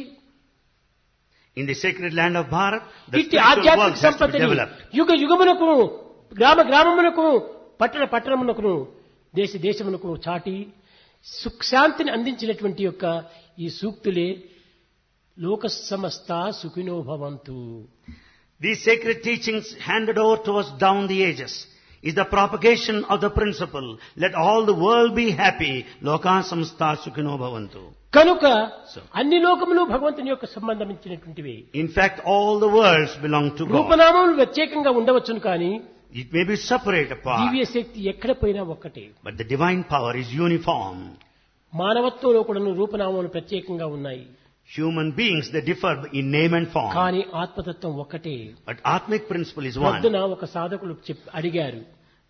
in the sacred land of Bharat, the ఇట్టి spiritual ఆధ్యాత్మిక works has to be సంపత్తిని developed. యుగ యుగమునకు గ్రామ గ్రామమునకు పట్టణ పట్టణమునకు దేశ దేశమునకు చాటి సుఖశాంతిని అందించినటువంటి యొక్క ఈ సూక్తులే లోక సమస్త సుఖినో భవంతు. These sacred teachings handed over to us down the ages is the propagation of the principle, let all the world be happy, loka samstha sukhino bhavantu. కనుక So, అన్ని లోకములు భగవంతుని యొక్క సంబంధించినటువంటివి. in fact, all the worlds belong to God. రూపనామములు ప్రత్యేకంగా ఉండవచ్చును కానీ It may be separate apart, దివ్య శక్తి ఎక్కడ పోయినా ఒక్కటే. but the divine power is uniform. మానవత్వంలో కూడా రూపనామములు ప్రత్యేకంగా ఉన్నాయి Human beings, they differ in name and form. కానీ ఆత్మతత్వం ఒక్కటే. But Atmic principle is one. పొద్దున ఒక సాధకులు చెప్ అడిగారు,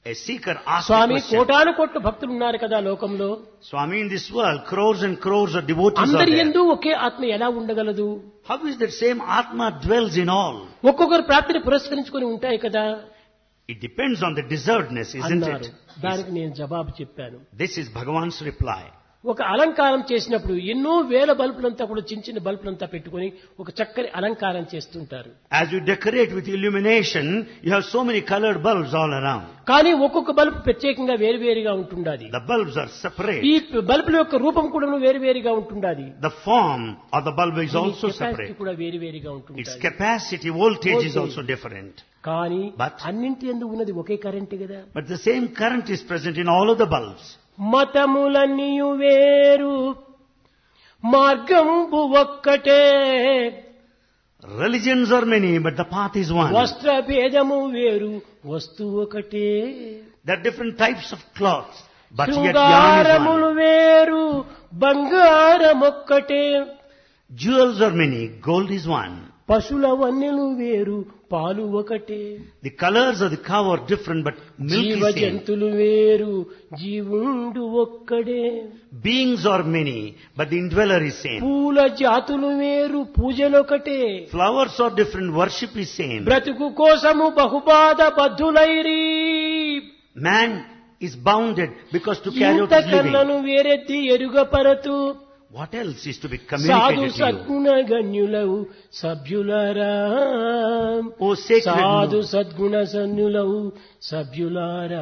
A seeker asks the Swamy question. కోటాను కోట్ల భక్తులు ఉన్నారు కదా లోకంలో, Swami, in this world, crores and crores of devotees are అందరి there. యందు ఒకే ఆత్మ ఎలా ఉండగలదు? How is that same Atma dwells in all? ఒక్కొక్కరు ప్రాప్తిని పురస్కరించుకొని ఉంటాయి కదా It depends on the deservedness, isn't అన్నారు. it? దానికి నేను జవాబు చెప్పాను. This is Bhagavan's reply. ఒక అలంకారం చేసినప్పుడు ఎన్నో వేల బల్బులంతా కూడా చిన్న చిన్న బల్బులంతా పెట్టుకొని ఒక చక్కని అలంకారం చేస్తుంటారు. As you decorate with illumination, you have so many colored bulbs all around. కానీ ఒక్కొక్క బల్బు ప్రత్యేకంగా వేరువేరుగా ఉంటుండాది. The bulbs are separate. ఈ బల్బుల యొక్క రూపం కూడా వేరువేరుగా ఉంటుండాది. The form of the bulb is also capacity separate. కూడా వేరువేరుగా Its ఉంటుంది. capacity, voltage is Voltage. also different. కానీ But- అన్నింటి యందు ఉన్నది ఒకే కరెంట్ కదా. But the same current is present in all of the bulbs. మతములన్నీయు వేరు మార్గంబు ఒక్కటే, Religions are many, but the path is one. వస్త్ర భేదము వేరు వస్తువు ఒకటే, There are different types of cloths, but yet yarn is శృంగారములు one. వేరు బంగారమొక్కటే, Jewels are many, gold is one. పశుల వన్నెలు వేరు పాలు ఒకటే, The colors of the cow are different, but milk జీవ is same. జంతులు వేరు జీవుండు ఒక్కడే, Beings are many, but the indweller is same. పూల జాతులు వేరు పూజలొకటే, Flowers are different, worship is same. బ్రతుకు కోసము బహుబాధ బద్ధులైరి, Man is bounded because to carry out his living. ఇంతకన్నను వేరెత్తి ఎరుగపరతు, What else is to be సాధు communicated to you? సద్గుణ గణ్యులవు సభ్యులారా, O sacred సాధు Lord, సద్గుణ సన్నులవు సభ్యులారా.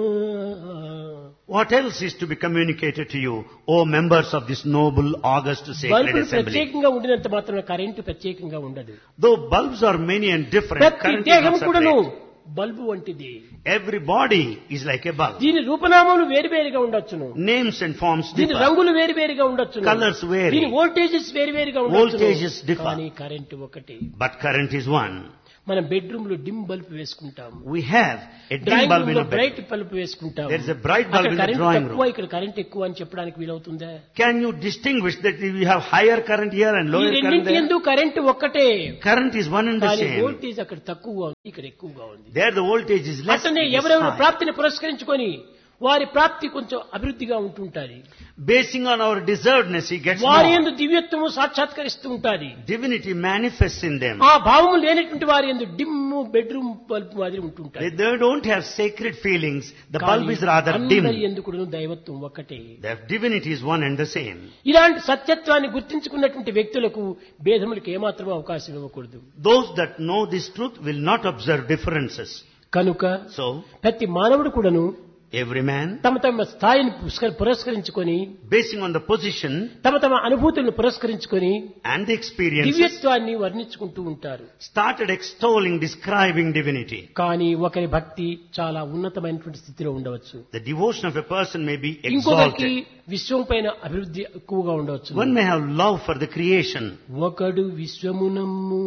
what else is to be communicated to you, O members of this noble, august, sacred బల్బులు assembly? ప్రత్యేకంగా ఉండినంత మాత్రమే current ప్రత్యేకంగా ఉండదు. Though bulbs are many and different, ప్రతి current is దేహం not కూడాను separate. బల్బు వంటిది. Every body is like a bulb. దీని రూపనామాలు వేరువేరుగా ఉండొచ్చును, Names and forms దీని differ. రంగులు వేరువేరుగా ఉండొచ్చును, Colours vary. దీని వోల్టేజెస్ వేరువేరుగా Voltages ఉండొచ్చును, differ. కానీ కరెంటు ఒకటి. But current is one. మనం బెడ్రూమ్ లో డిమ్ బల్బ్ వేసుకుంటాము, We have a dim drawing bulb room in లో a బ్రైట్ bed. బల్బ్ వేసుకుంటాము. There is a bright bulb అక్కడ in the కరెంట్ drawing తక్కువ room. ఇక్కడ కరెంట్ ఎక్కువ అని చెప్పడానికి వీలవుతుందా? Can you distinguish that we have higher current here and ఈ lower current రెండింటి there? ఎందుకు కరెంట్ ఒక్కటే, Current is one and the కానీ same. వోల్టేజ్ అక్కడ తక్కువగా ఉంది, ఇక్కడ ఎక్కువగా ఉంది. There the voltage is less. అట్లనే it is ఎవరెవరు high. ప్రాప్తిని పురస్కరించుకొని వారి ప్రాప్తి కొంచెం అభివృద్ధిగా ఉంటుంటాది, Basing on our deservedness, he gets వారి more. యందు దివ్యత్వము సాక్షాత్కరిస్తూ ఉంటాది. Divinity manifests in them. ఆ భావము లేనటువంటి వారి యందు డిమ్ము బెడ్రూమ్ బల్బ్ మాదిరి They, ఉంటుంటాయి. they don't have sacred feelings. The bulb is rather dim. అందరి యందు కూడా దైవత్వం ఒక్కటే. Their divinity is one and the same. ఇలాంటి సత్యత్వాన్ని గుర్తించుకున్నటువంటి వ్యక్తులకు భేదములకు ఏమాత్రం అవకాశం ఇవ్వకూడదు. Those that know this truth will not observe differences. కనుక So, ప్రతి మానవుడు కూడాను every man, తమ తమ స్థాయిని పురస్క- పురస్కరించుకొని basing on the position తమ తమ అనుభూతులను పురస్కరించుకొని and the experiences, దివ్యత్వాన్ని వర్ణించుకుంటూ ఉంటారు. started extolling, describing divinity. కానీ ఒకరి భక్తి చాలా ఉన్నతమైనటువంటి స్థితిలో ఉండవచ్చు, The devotion of a person may be ఇంకొకరికి exalted. విశ్వం పైన అభివృద్ధి ఎక్కువగా ఉండవచ్చు. One may have love for the creation. ఒకడు విశ్వమునమ్ము,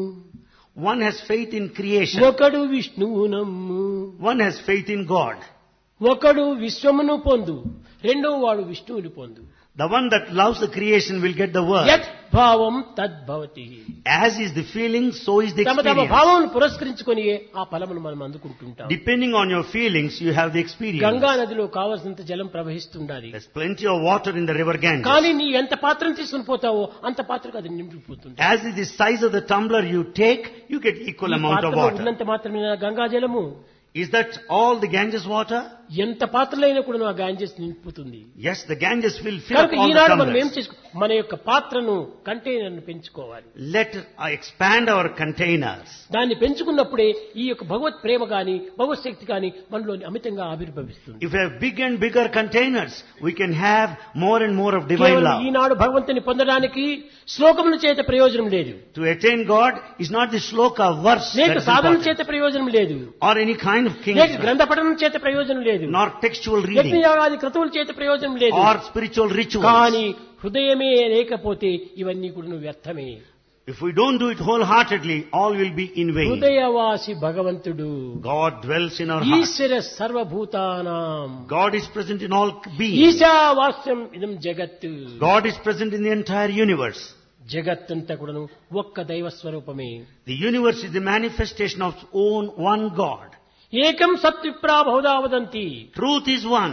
One has faith in creation. ఒకడు విష్ణువునమ్ము, One has faith in God. ఒకడు విశ్వమును పొందు, రెండో వాడు విష్ణువుని పొందు. The one that loves the creation will get the word. యత్ భావం తద్భవతి. As is the feeling, so is the తమ తమ experience. భావమును పురస్కరించుకొని ఆ ఫలమును మనం అందుకుంటుంటాం. Depending on your feelings, you have the experience. Ganga నదిలో కావలసినంత జలం ప్రవహిస్తుండాలి, There's plenty of water in the river Ganges. కానీ నీ ఎంత పాత్రను తీసుకుని పోతావో అంత పాత్రకు అది నిండిపోతుంది. As is the size of the tumbler you take, you get equal ఈ amount of పాత్రలో water. ఉన్నంత మాత్రమే గంగా జలము, Is that all the Ganges water? ఎంత పాత్రలైనా కూడా ఆ గాంజెస్ నింపుతుంది. Yes, the Ganges will fill up కనుక all the ఈనాడు మనం ఏం tumblers. చేసుకో, మన యొక్క పాత్రను కంటైనర్ పెంచుకోవాలి. Let uh, expand our containers. దాన్ని పెంచుకున్నప్పుడే ఈ యొక్క భగవత్ ప్రేమ గాని భగవత్ శక్తి గాని మనలో అమితంగా ఆవిర్భవిస్తుంది. If we have big and bigger containers, we can have more and more of divine కేవలం love. ఈనాడు భగవంతుని పొందడానికి శ్లోకముల చేత ప్రయోజనం లేదు, To attain God is not the shloka verse లేక that is సాధన important, చేత ప్రయోజనం లేదు, or any kind of లేక king's గ్రంథ పఠనం చేత ప్రయోజనం లేదు, nor textual reading, యజ్ఞయాగాది క్రతువుల చేత ప్రయోజనం లేదు. or spiritual rituals. కానీ హృదయమే లేకపోతే ఇవన్నీ కూడా వ్యర్థమే. If we don't do it wholeheartedly, all will be in vain. హృదయవాసి భగవంతుడు, God dwells in our heart. ఈశ్వర సర్వభూతానాం, God is present in all beings. ఈశావాస్యం ఇదం జగత్తు. God is present in the entire universe. జగత్తంతా కూడాను ఒక్క దైవ స్వరూపమే. The universe is the manifestation of its own one God. ఏకం సత్ విప్రా బహుదా వదంతి. Truth is one.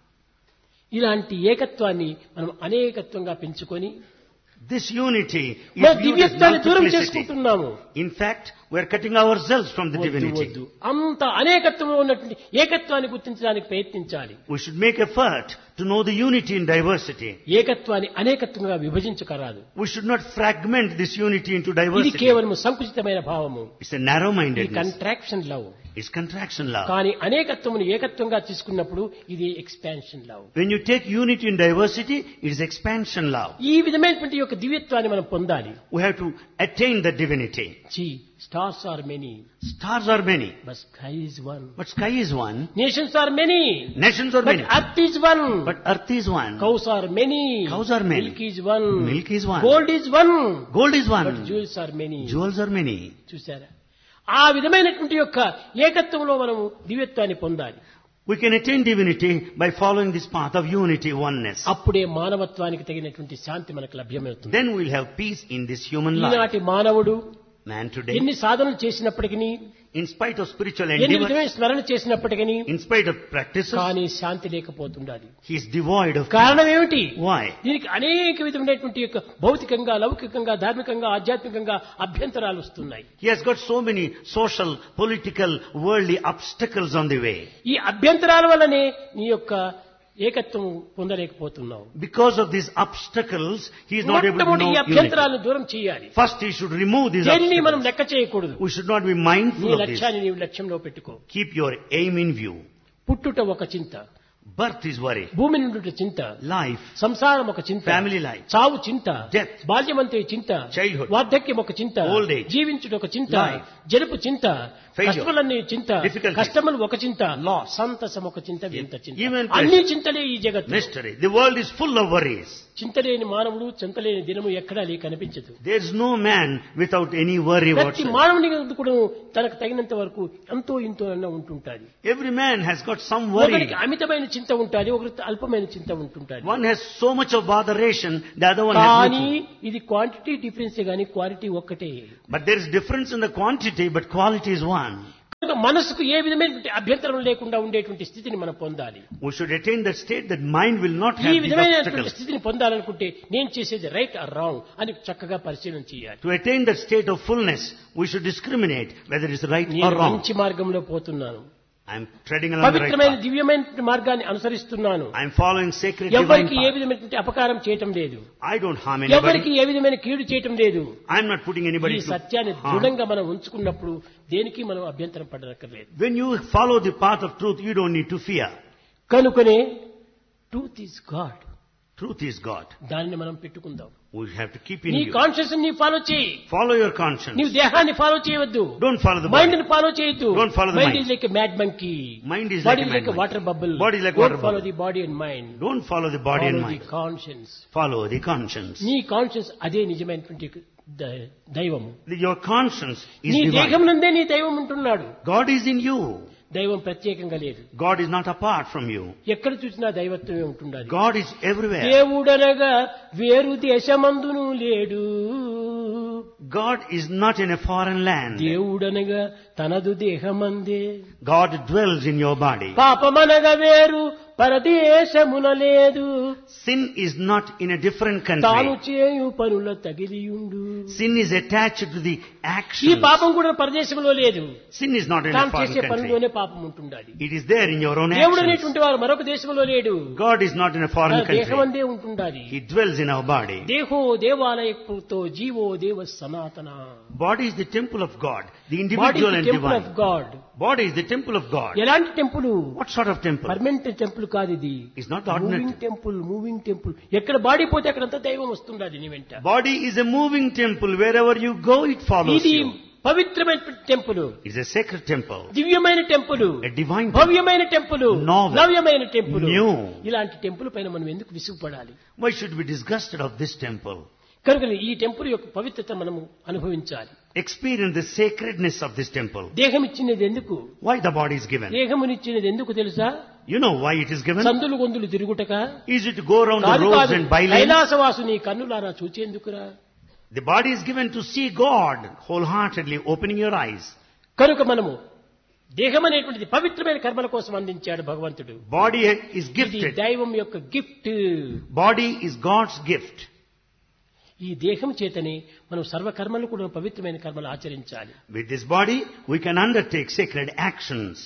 ఇలాంటి ఏకత్వాన్ని మనం అనేకత్వంగా పెంచుకొని This unity is మన viewed as దివ్యత్వాన్ని దూరం multiplicity. చేసుకుంటున్నాము. In fact, we are cutting ourselves from the వద్దు, divinity. వద్దు. అంత అనేకత్వంలో ఉన్నటువంటి ఏకత్వాన్ని గుర్తించడానికి ప్రయత్నించాలి. We should make effort to know the unity in diversity. ఏకత్వాన్ని అనేకత్వంగా విభజించకరాదు. We should not fragment this unity into ఇది diversity. కేవలం సంకుచితమైన భావము. It's a ఇది narrow-mindedness. Contraction love. It's contraction love. కానీ అనేకత్వమును ఏకత్వంగా తీసుకున్నప్పుడు ఇది expansion love. When you take unity in diversity, it is expansion love. ఈ విధమైనటువంటి యొక్క దివ్యత్వాన్ని మనం పొందాలి. We have to attain the divinity. See, stars are many, Stars are many, but sky is one. but sky is one. Nations are many, Nations are but many, earth is one. but earth is one. Cows are many, Cows are many. milk is one. Milk is one. Gold is one, Gold is but one. jewels are many. Jewels are many. చూసారా? ఆ విధమైనటువంటి యొక్క ఏకత్వంలో మనము దివ్యత్వాన్ని పొందాలి. We can attain divinity by following this path of unity, oneness. అప్పుడే మానవత్వానికి తగినటువంటి శాంతి మనకు లభ్యమవుతుంది. Then we will have peace in this human life. ఈనాటి మానవుడు Man today, ఎన్ని సాధనలు చేసినప్పటికీ, in spite of spiritual ఎన్ని endeavor, విధమైన స్మరణ చేసినప్పటికీ in spite of practices, కానీ శాంతి లేకపోతుండాలి. he is devoid of peace. కారణం ఏమిటి? Why? దీనికి అనేక విధమైనటువంటి యొక్క భౌతికంగా, లౌకికంగా, ధార్మికంగా, ఆధ్యాత్మికంగా అభ్యంతరాలు వస్తున్నాయి. He has got so many social, political, worldly obstacles on the way. ఈ అభ్యంతరాల వల్లనే నీ యొక్క ఏకత్వం పొందలేకపోతున్నావు. Because of these obstacles, he is not able to మొట్టమొదటి know ఈ unity. అభ్యంతరాలను దూరం చేయాలి. First, he should remove these దేనిని మనం obstacles. లెక్క చేయకూడదు. We should not be నీ mindful of this. లక్ష్యాన్ని నీవు లక్ష్యంలో పెట్టుకో. Keep your aim in view. పుట్టుట ఒక చింత, Birth is worry. భూమి నుండి చింత, Life, సంసారం ఒక చింత, family life, చావు చింత, Death, బాల్యమంతే చింత, childhood, వార్ధక్యం ఒక చింత, old age, జీవించుట ఒక చింత, life, జలుపు చింత, failure, కష్టములన్నీ చింత, difficulties, కష్టములు ఒక చింత, loss, సంతసం ఒక చింత, వింత చింత, even అన్ని చింతలే ఈ జగత్తు. mystery. The world is full of worries. చింతలేని మానవుడు చింతలేని దినము ఎక్కడా లే కనిపించదు. There is no man without any worry ప్రతి whatsoever. మానవుని కూడా తనకు తగినంత వరకు ఎంతో ఇంతో అన్న ఉంటుంటాది. Every man has got some worry. ఒకరికి అమితమైన చింత ఉంటుంది, ఒకరికి అల్పమైన చింత ఉంటుంటుంది. One has so much of botheration, the other one has కానీ nothing. ఇది క్వాంటిటీ డిఫరెన్స్ గానీ క్వాలిటీ ఒక్కటే. But there is difference in the quantity, but quality is one. కనుక మనసుకు ఏ విధమైనటువంటి అభ్యంతరం లేకుండా ఉండేటువంటి స్థితిని మనం పొందాలి. We should attain that state that mind will not ఈ have these విధమైనటువంటి obstacles. స్థితిని పొందాలనుకుంటే నేను చేసేది రైట్ ఆర్ రాంగ్ అని చక్కగా పరిశీలన చేయాలి. To attain that state of fullness, we should discriminate whether it is right or నేను wrong. మంచి మార్గంలో పోతున్నాను, I am treading along the right పవిత్రమైన path. దివ్యమైన మార్గాన్ని అనుసరిస్తున్నాను, I am following sacred divine ఎవరికి ఏ path. విధమైనటువంటి అపకారం చేయటం లేదు, I don't harm ఎవరికి anybody. ఏ విధమైన కీడు చేయటం లేదు. I am not putting anybody ఈ to సత్యాన్ని harm. దృఢంగా మనం ఉంచుకున్నప్పుడు దేనికి మనం అభ్యంతరం పడనక్కర్లేదు. When you follow the path of truth, you don't need to fear. కనుకనే truth is God, Truth is God. దానిని మనం పెట్టుకుందాం. We have to keep in నీ view. కాన్షియస్ ని ఫాలో చేయి. Follow your conscience. నీవు దేహాన్ని ఫాలో చేయవద్దు. Don't follow the mind body. ని ఫాలో చేయొద్దు. Don't follow the mind mind. Is like a mad monkey. Mind is body like a is like a mad water bubble. Body is like water follow bubble. The body and mind. Don't follow the body and follow the mind. Conscience. Follow the conscience. నీ conscience అదే నిజమైనటువంటి the- దైవము. The- Your conscience is నీ దేహం divine. నందే నీ దైవం ఉంటున్నాడు. God is in you. దైవం ప్రత్యేకంగా లేదు. God is not apart from you. ఎక్కడ చూసినా దైవత్వమే ఉంటున్నది. God is everywhere. దేవుడనగా వేరు దేశమందును లేడు. God is not in a foreign land. దేవుడనగా తనదు దేహమందే. God dwells in your body. పాపమనగా వేరు పరదేశమున లేదు. Sin is not in a different తాను country. చేయు పనుల తగిలియుండు. Sin is attached to the ఈ action. పాపం కూడా పరదేశంలో లేదు. Sin is not in a తాను foreign చేసే country. పనులోనే పాపం ఉంటుండాలి. It is there in your own దేవుడు actions. అనేటువంటి వారు మరొక దేశంలో లేడు. God is not in a foreign తన country. దేహమందే ఉంటుండాలి. He dwells in our body. దేహో దేవాలయతో GO దేవ సనాతన. Body is the temple of God, the body individual and temple of divine. God. Body is the temple of God. ఎలాంటి temple? What sort of temple? Permanent temple కాదు ఇది. It's not the ordinary moving temple. Moving temple. ఎక్కడ body పోతే అక్కడంతా దైవం వస్తుండాలి నీ వెంట. Body is a moving temple. Wherever you go, it follows ఇది you. పవిత్రమైన temple, It's a sacred temple. దివ్యమైన temple, A divine temple. భవ్యమైన temple, Novel. నవ్యమైన temple. New. ఇలాంటి టెంపుల్ పైన మనం ఎందుకు విసుగుపడాలి? Why should we be disgusted of this temple? కనుక ఈ temple యొక్క పవిత్రత మనము అనుభవించాలి. Experience the sacredness of this temple. దేహం ఇచ్చినది ఎందుకు? Why the body is given? దేహమునిచ్చినది ఎందుకు తెలుసా? You know why it is given? సందులు గొంతులు తిరుగుటక Is it to go around the కాదు roads కాదు. and by lanes? కైలాసవాసు నీ కన్నులారా చూచేందుకురా. The body is given to see God wholeheartedly, opening your eyes. కనుక మనము దేహం అనేటువంటిది పవిత్రమైన కర్మల కోసం అందించాడు భగవంతుడు. Body is ఇది gifted. దైవం యొక్క gift. Body is God's gift. ఈ దేహం చేతనే మనం సర్వ కర్మలు కూడా పవిత్రమైన కర్మలు ఆచరించాలి. With this body, we can undertake sacred actions.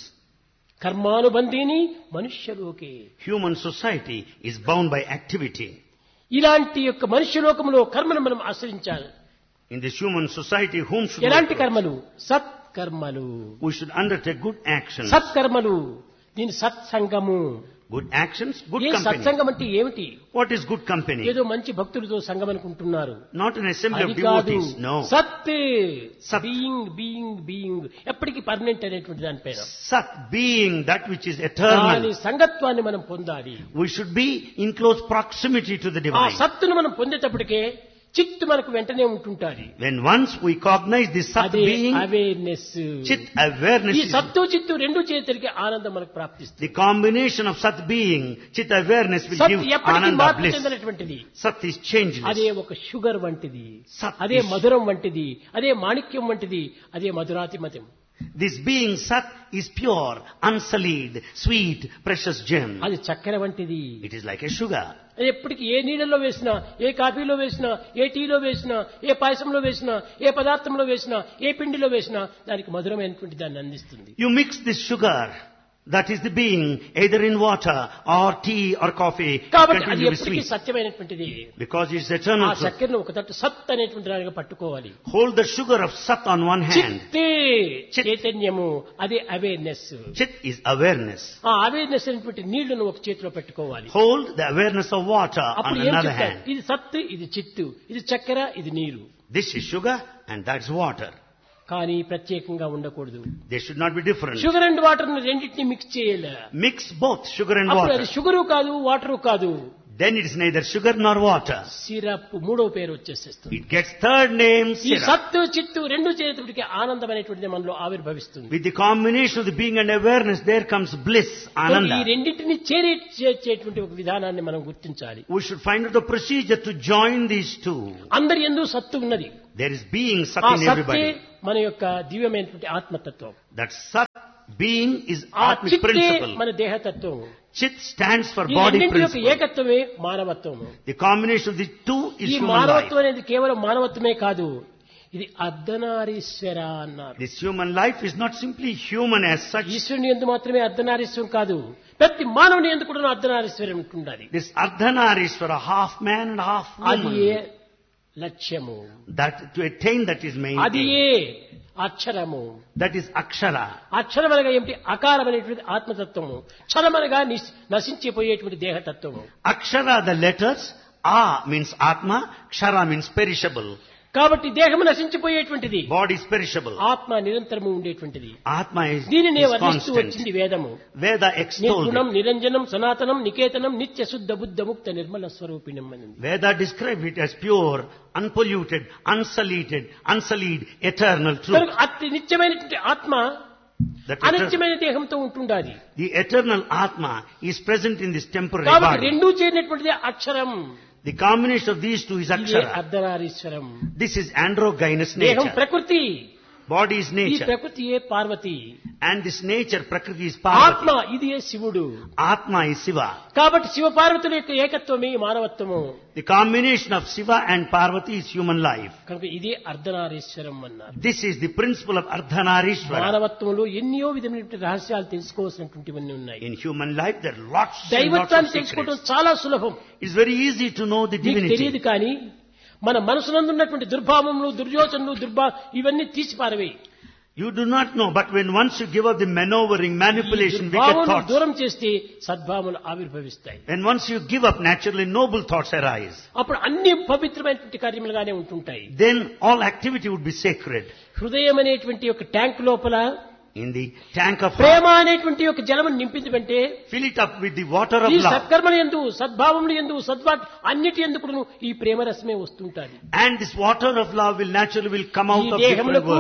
కర్మానుబంధీని మనుష్యలోకే. Human society is bound by activity. ఇలాంటి యొక్క మనుష్యలోకంలో కర్మను మనం ఆచరించాలి. In this human society, whom should we ఎలాంటి approach? కర్మలు? సత్కర్మలు. We should undertake good actions. సత్కర్మలు. దీని సత్సంగము. Good actions, good ఏ company. సత్సంగం అంటే ఏమిటి? What is good company? ఏదో మంచి భక్తులతో సంఘం అనుకుంటున్నారు. Not an assembly of అది కాదు. devotees. No. సత్ సత్. బీయింగ్ బీయింగ్ బీయింగ్ ఎప్పటికీ పర్మనెంట్ అనేటువంటి దానిపైన Sat, being that which is దాని eternal. సంగత్వాన్ని మనం పొందాలి. We should be in close proximity to the ఆ divine. సత్తును మనం పొందేటప్పటికే చిత్తు మనకు వెంటనే ఉంటుంటాది. When once we cognize this Sat అదే being, అవేర్నెస్. Chit awareness ఈ is సత్తు చిత్తు రెండు చేతులకి ఆనందం మనకు ప్రాప్తిస్తుంది. the combination of Sat being, Chit awareness will సత్ give ఎప్పటికీ Ananda మార్పు bliss. చెందినటువంటిది. Sat is changeless. అదే ఒక షుగర్ వంటిది, సత్ అదే is- మధురం వంటిది, అదే మాణిక్యం వంటిది, అదే మధురాతిమతం. This being Sat is pure, unsullied, sweet, precious gem. అది చక్కెర వంటిది. It is like a sugar. అది ఎప్పటికీ ఏ నీళ్ళలో వేసినా, ఏ కాఫీలో వేసినా, ఏ టీలో వేసినా, ఏ పాయసంలో వేసినా, ఏ పదార్థంలో వేసినా, ఏ పిండిలో వేసినా దానికి మధురమైనటువంటి దాన్ని అందిస్తుంది. You mix this sugar, that is the being, either in water or tea or coffee, కాబట్టి అది continually ఎప్పటికీ sweet. సత్యమైనటువంటిది. Because it's ఆ eternal truth. చక్కెరను ఒక తట్టు సత్ అనేటువంటి దానిగా పట్టుకోవాలి. Hold the sugar of Sat on one hand. చిత్తే చిత్. చైతన్యము, అదే అవేర్నెస్. Chit is awareness. ఆ అవేర్నెస్ అనేటువంటి నీళ్లను ఒక చేతిలో పెట్టుకోవాలి. Hold the awareness of water on అప్పుడు ఏం another చెప్తారు? hand. ఇది సత్తు, ఇది చిత్తు, ఇది చక్కెర, ఇది నీరు. This is sugar and that's water. కానీ ప్రత్యేకంగా ఉండకూడదు. They should not be different. Sugar and water రెండింటిని మిక్స్ చేయాలి. Mix both sugar and అప్పుడు water. అది షుగరు కాదు, వాటరు కాదు, Then it is neither sugar nor water. Syrup మూడో పేరు వచ్చేసేస్తుంది. It gets third name, ఈ syrup. సత్తు చిత్తు రెండు చేతుడికి ఆనందం అనేటువంటిది మనలో ఆవిర్భవిస్తుంది. With the combination of the being and awareness, there comes bliss, ఈ ananda. రెండింటిని చేరి చేర్చేటువంటి ఒక విధానాన్ని మనం గుర్తించాలి. We should find out the procedure to join these two. అందరి యందు సత్తు ఉన్నది. There is being Sat ఆ in సత్తే everybody. మన యొక్క దివ్యమైనటువంటి ఆత్మతత్వం. That Sat being is ఆ Atmic చిత్తే principle. మన దేహతత్వం. Chit stands for ఈ body రెండింటి యొక్క principle. ఏకత్వమే మానవత్వము. The combination of the two is ఈ human మానవత్వం life. అనేది కేవలం మానవత్వమే కాదు, ఇది అర్ధనారీశ్వర అన్నారు. This human life is not simply human as such. ఈశ్వరుని ఎందు మాత్రమే అర్ధనారీశ్వరం కాదు, ప్రతి మానవుని ఎందు కూడా అర్ధనారీశ్వరం ఉంటుండాలి. This Ardhanarishvara, half man and half అది ఏ woman. లక్ష్యము, That to attain that is main అది aim. ఏ అక్షరము. That is Akshara. అక్షరం అనగా ఏమిటి? అకారమైనటువంటి ఆత్మతత్వము. క్షరమనగా నిస్- నశించిపోయేటువంటి దేహతత్వము. Akshara, the letters. A means Atma. Kshara means perishable. కాబట్టి దేహము నశించిపోయేటువంటిది, Body is perishable. ఆత్మ నిరంతరము ఉండేటువంటిది. Atma is, దీనినే is వర్ణిస్తూ constant. వచ్చింది వేదము. Veda extolled నిర్గుణం it. నిరంజనం సనాతనం నికేతనం నిత్య శుద్ధ బుద్ధ ముక్త నిర్మల స్వరూపిణం అని. Veda described it as pure, unpolluted, unsullied, unsullied, eternal truth. కనుక అతి నిత్యమైనటువంటి ఆత్మ That eter- అనిత్యమైన దేహంతో ఉంటుండాలి. the eternal Atma is present in this temporary కాబట్టి body. రెండూ చేరినటువంటిది అక్షరం. The combination of these two is ఇదే Akshara. అర్ధనారీశ్వరం. This is androgynous దేహం nature. ప్రకృతి, Body is ఈ nature. ప్రకృతియే Parvati. And this nature, Prakriti, is ఆత్మ Parvati. ఇది శివుడు. Atma is Shiva. కాబట్టి శివ పార్వతుల యొక్క ఏకత్వమే మానవత్వము. The combination of Shiva and Parvati is human life. కనుక ఇదే అర్ధనారీశ్వరం అన్నారు. This is the principle of Ardhanarishvara. మానవత్వంలో ఎన్నో విధమైనటువంటి రహస్యాలు తెలుసుకోవాల్సినటువంటివన్నీ ఉన్నాయి. In human life, there are lots and lots of దైవత్వాన్ని తెలుసుకోవడం secrets. చాలా సులభం. It's very easy to know the మీకు తెలియదు divinity. కానీ మన మనసునందున్నటువంటి దుర్భావములు, దుర్యోచనలు, దుర్భా ఇవన్నీ తీసి పారవేయి. You do not know, but when once you give up the maneuvering, manipulation, wicked భావములు thoughts, దూరం చేస్తే సద్భావములు ఆవిర్భవిస్తాయి. when once you give up, naturally noble thoughts arise. అప్పుడు అన్ని పవిత్రమైనటువంటి కార్యములుగానే ఉంటుంటాయి. Then all activity would be sacred. హృదయం అనేటువంటి ఒక ట్యాంక్ లోపల In the tank of Prema heart, అనేటువంటి ఒక జలమును నింపిందంటే fill it up with the water of ఈ love. సత్కర్మల యందు, సద్భావములు యందు, సద్వాక్ అన్నిటి యందు కూడా ఈ ప్రేమ రసమే వస్తుంటాది. And this water of love will naturally will come ఈ out of different దేహములకు words.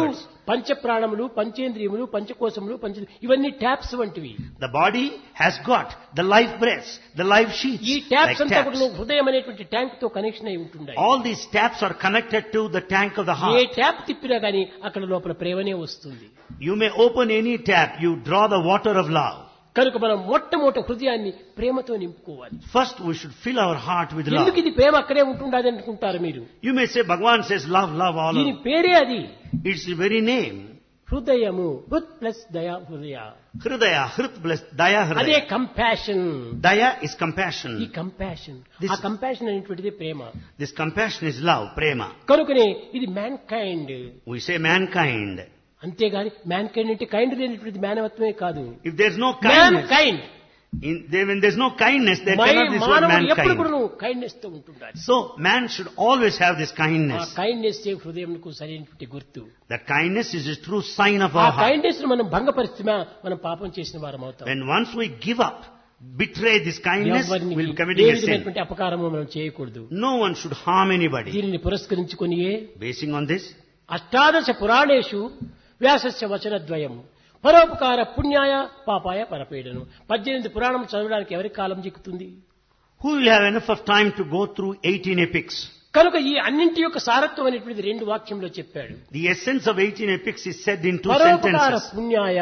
పంచ ప్రాణములు, పంచేంద్రియములు, పంచకోశములు, పంచ ఇవన్నీ ట్యాప్స్ వంటివి. The body has got the life breaths, the life sheaths. ఈ ట్యాప్స్ like అంతా taps. కూడా హృదయం అనేటువంటి ట్యాంక్ తో కనెక్షన్ అయి ఉంటున్నాయి. All these taps are connected to the tank of the A heart. Tap తిప్పినా గానీ అక్కడ లోపల ప్రేమనే వస్తుంది. You may open any tap, you draw the water of love. కనుక మనం మొట్టమొదటి హృదయాన్ని ప్రేమతో నింపుకోవాలి. First we should fill our heart with love. ఎందుకు ఇది ప్రేమ అక్కడే ఉంటుండదు అనుకుంటారు మీరు? You may say Bhagavan says love, love all దీని over. పేరే అది. It's the very name. హృదయము, హృత్ ప్లస్ దయా హృదయ. Hridaya, Hrit plus Daya అదే Hridaya. కంపాషన్. Daya is ఈ compassion. కంపాషన్, This- ఆ కంపాషన్ అనేటువంటిది ప్రేమ. This compassion is love, prema. కనుకనే ఇది man kind. We say mankind. అంతేగాని మ్యాన్ కైండ్ అంటే కైండ్ లేనటువంటిది మానవత్వమే కాదు. If there's no man kindness, kind. in, there, when there's no kindness, there cannot be this word మానవుడు ఎప్పుడు కూడా mankind. కైండ్నెస్ తో ఉంటుండాలి. So man should always have this ఆ kindness. కైండ్నెస్ హృదయంకు సరైనటువంటి గుర్తు. That kindness is a true sign of ఆ our heart. Kindness మనం భంగపరిస్తే మనం పాపం చేసిన వారం అవుతాం. When once we give up, betray this kindness, ఎవరిని we'll A committing a sin. విధమైనటువంటి అపకారము మనం చేయకూడదు. No one should harm anybody. దీనిని పురస్కరించుకొనియే Basing on this, అష్టాదశ పురాణేషు వ్యాసస్య వచనద్వయం పరోపకార పుణ్యాయ పాపాయ పరపీడను. పద్దెనిమిది పురాణం చదవడానికి ఎవరికి కాలం చిక్కుతుంది? who will have enough of time to go through eighteen epics? కనుక ఈ అన్నింటి యొక్క సారత్వం అనేటువంటిది రెండు వాక్యంలో చెప్పాడు. The essence of eighteen epics is said in two పరోపకార sentences. పుణ్యాయ,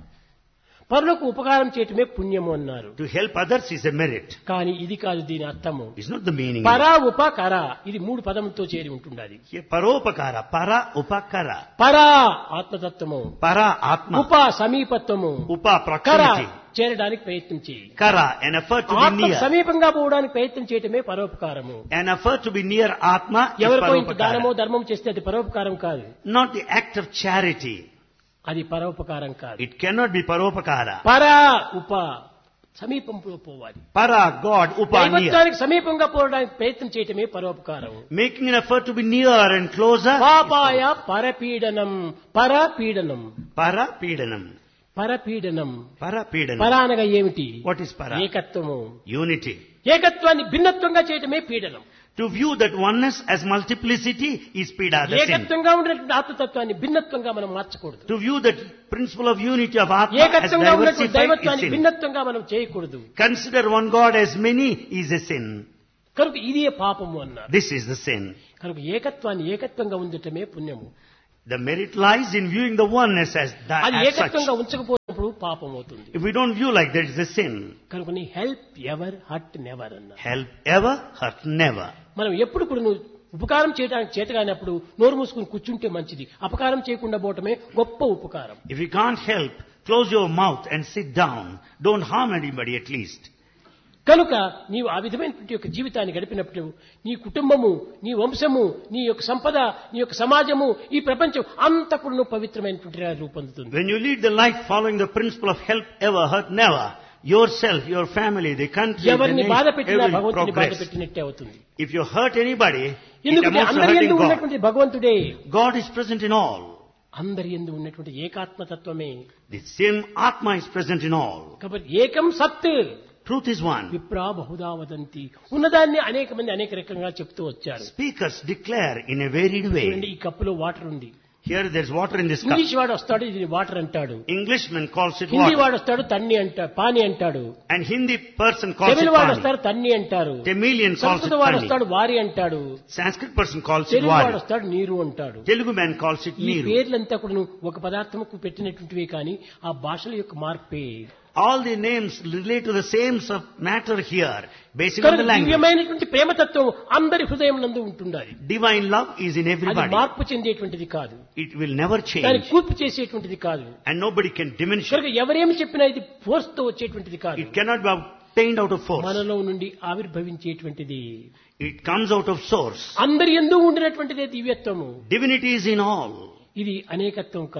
పరులకు ఉపకారం చేయటమే పుణ్యము అన్నారు. To help others is a merit. కానీ ఇది కాదు దీని అర్థము. It's not the meaning. పరా ఉపకర, ఇది మూడు పదములతో చేరి ఉంటున్నది. Here, paropakara, para upakara, పరా ఆత్మతత్వము, para atma, ఉప సమీపత్వము, upa కర proximity, చేరడానికి ప్రయత్నం చేయి. kara an effort to be ఆత్మ near, సమీపంగా పోవడానికి ప్రయత్నం చేయటమే పరోపకారము. an effort to be near atma is ఎవరికో ఇంత దానమో paropakara. ధర్మం చేస్తే అది పరోపకారం కాదు. Not the act of charity. అది పరోపకారం కాదు. It cannot be paropakara. పరా ఉప సమీపంలో పోవాలి. Para God, upa near. దైవత్వానికి సమీపంగా పోవడానికి ప్రయత్నం చేయటమే పరోపకారం. Making an effort to be near and closer. పాపాయ పరపీడనం, పరపీడనం, Para pedanam. పరపీడనం. Para pedanam. పర అనగా ఏమిటి? What is para? ఏకత్వము. Unity. ఏకత్వాన్ని భిన్నత్వంగా చేయటమే పీడనం. To view that oneness as multiplicity is pida, the sin. ఏకత్వంగా ఉన్నటువంటి ఆత్మతత్వాన్ని భిన్నత్వంగా మనం మార్చకూడదు. To view that principle of unity of Atma as ఏకత్వంగా ఉన్నటువంటి diversified is దైవత్వాన్ని sin. భిన్నత్వంగా మనం చేయకూడదు. Consider one God as many is a sin. కనుక ఇదే పాపము అన్నారు. This is the sin. కనుక ఏకత్వాన్ని ఏకత్వంగా ఉండటమే పుణ్యము. The merit lies in viewing the oneness as, that, అది as ఏకత్వంగా such. ఉంచకపోయినప్పుడు పాపం అవుతుంది. If we don't view like that, it's a sin. కనుక నీ హెల్ప్ ఎవర్ హర్ట్ నెవర్ అన్నారు. Help ever, hurt never. మనం ఎప్పుడు కూడా నువ్వు ఉపకారం చేయడానికి చేతగానప్పుడు నోరు మూసుకుని కూర్చుంటే మంచిది. అపకారం చేయకుండా పోవటమే గొప్ప ఉపకారం. If you can't help, close your mouth and sit down. Don't harm anybody at least. కనుక నీవు ఆ విధమైనటువంటి యొక్క జీవితాన్ని గడిపినప్పుడు నీ కుటుంబము, నీ వంశము, నీ యొక్క సంపద, నీ యొక్క సమాజము, ఈ ప్రపంచం అంతా కూడా నువ్వు పవిత్రమైనటువంటి రూపొందుతుంది. When you lead the life following the principle of help ever, hurt never, yourself, your family, the country, the ఎవరిని బాధ nation, పెట్టినా every భగవంతుని బాధ progress. పెట్టినట్టే అవుతుంది. If you hurt anybody, it ఎందుకంటే amounts to అందరి hurting యందు God. ఉన్నటువంటి భగవంతుడే. God is present in all. అందరి యందు ఉన్నటువంటి ఏకాత్మతత్వమే. The same Atma is present in all. కాబట్టి ఏకం సత్ Truth is one. విప్రా బహుదా వదంతి. ఉన్నదాన్ని అనేక మంది అనేక రకంగా చెప్తూ వచ్చారు. Speakers declare in a varied చూడండి, way. ఈ కప్పులో వాటర్ ఉంది. Here there's water in this cup. English వాడు వస్తాడు, ఇది వాటర్ అంటాడు. Englishman calls it Hindi water. వాడు వస్తాడు, తన్ని అంటాడు, పాని అంటాడు. And Hindi person calls it తమిళ వాడు pani. వస్తాడు, తన్ని అంటారు. Tamilian calls it సంస్కృత వాడు pani. వస్తాడు, వారి అంటాడు. Sanskrit person calls it Telugu వాడు wari. వస్తాడు, నీరు అంటాడు. Telugu man calls it ఈ neeru. పేర్లంతా కూడా ఒక పదార్థముకు పెట్టినటువంటివే కానీ ఆ భాషల యొక్క మార్పే. All the names relate to the same sub matter here, based on కనుక the language. దివ్యమైనటువంటి ప్రేమతత్వం అందరి హృదయం నందు ఉంటుండాలి. Divine love is in అది everybody. మార్పు చెందేటువంటిది కాదు, It will never దాన్ని change. కూర్పు చేసేటువంటిది కాదు. And nobody can diminish కనుక it. ఎవరేమి చెప్పినా ఇది ఫోర్స్ తో వచ్చేటువంటిది కాదు, It cannot be obtained out of force. మనలో నుండి ఆవిర్భవించేటువంటిది. It comes out of source. అందరి యందు ఉండినటువంటిదే దివ్యత్వము. Divinity is in all. ఇది అనేకత్వం కాదు.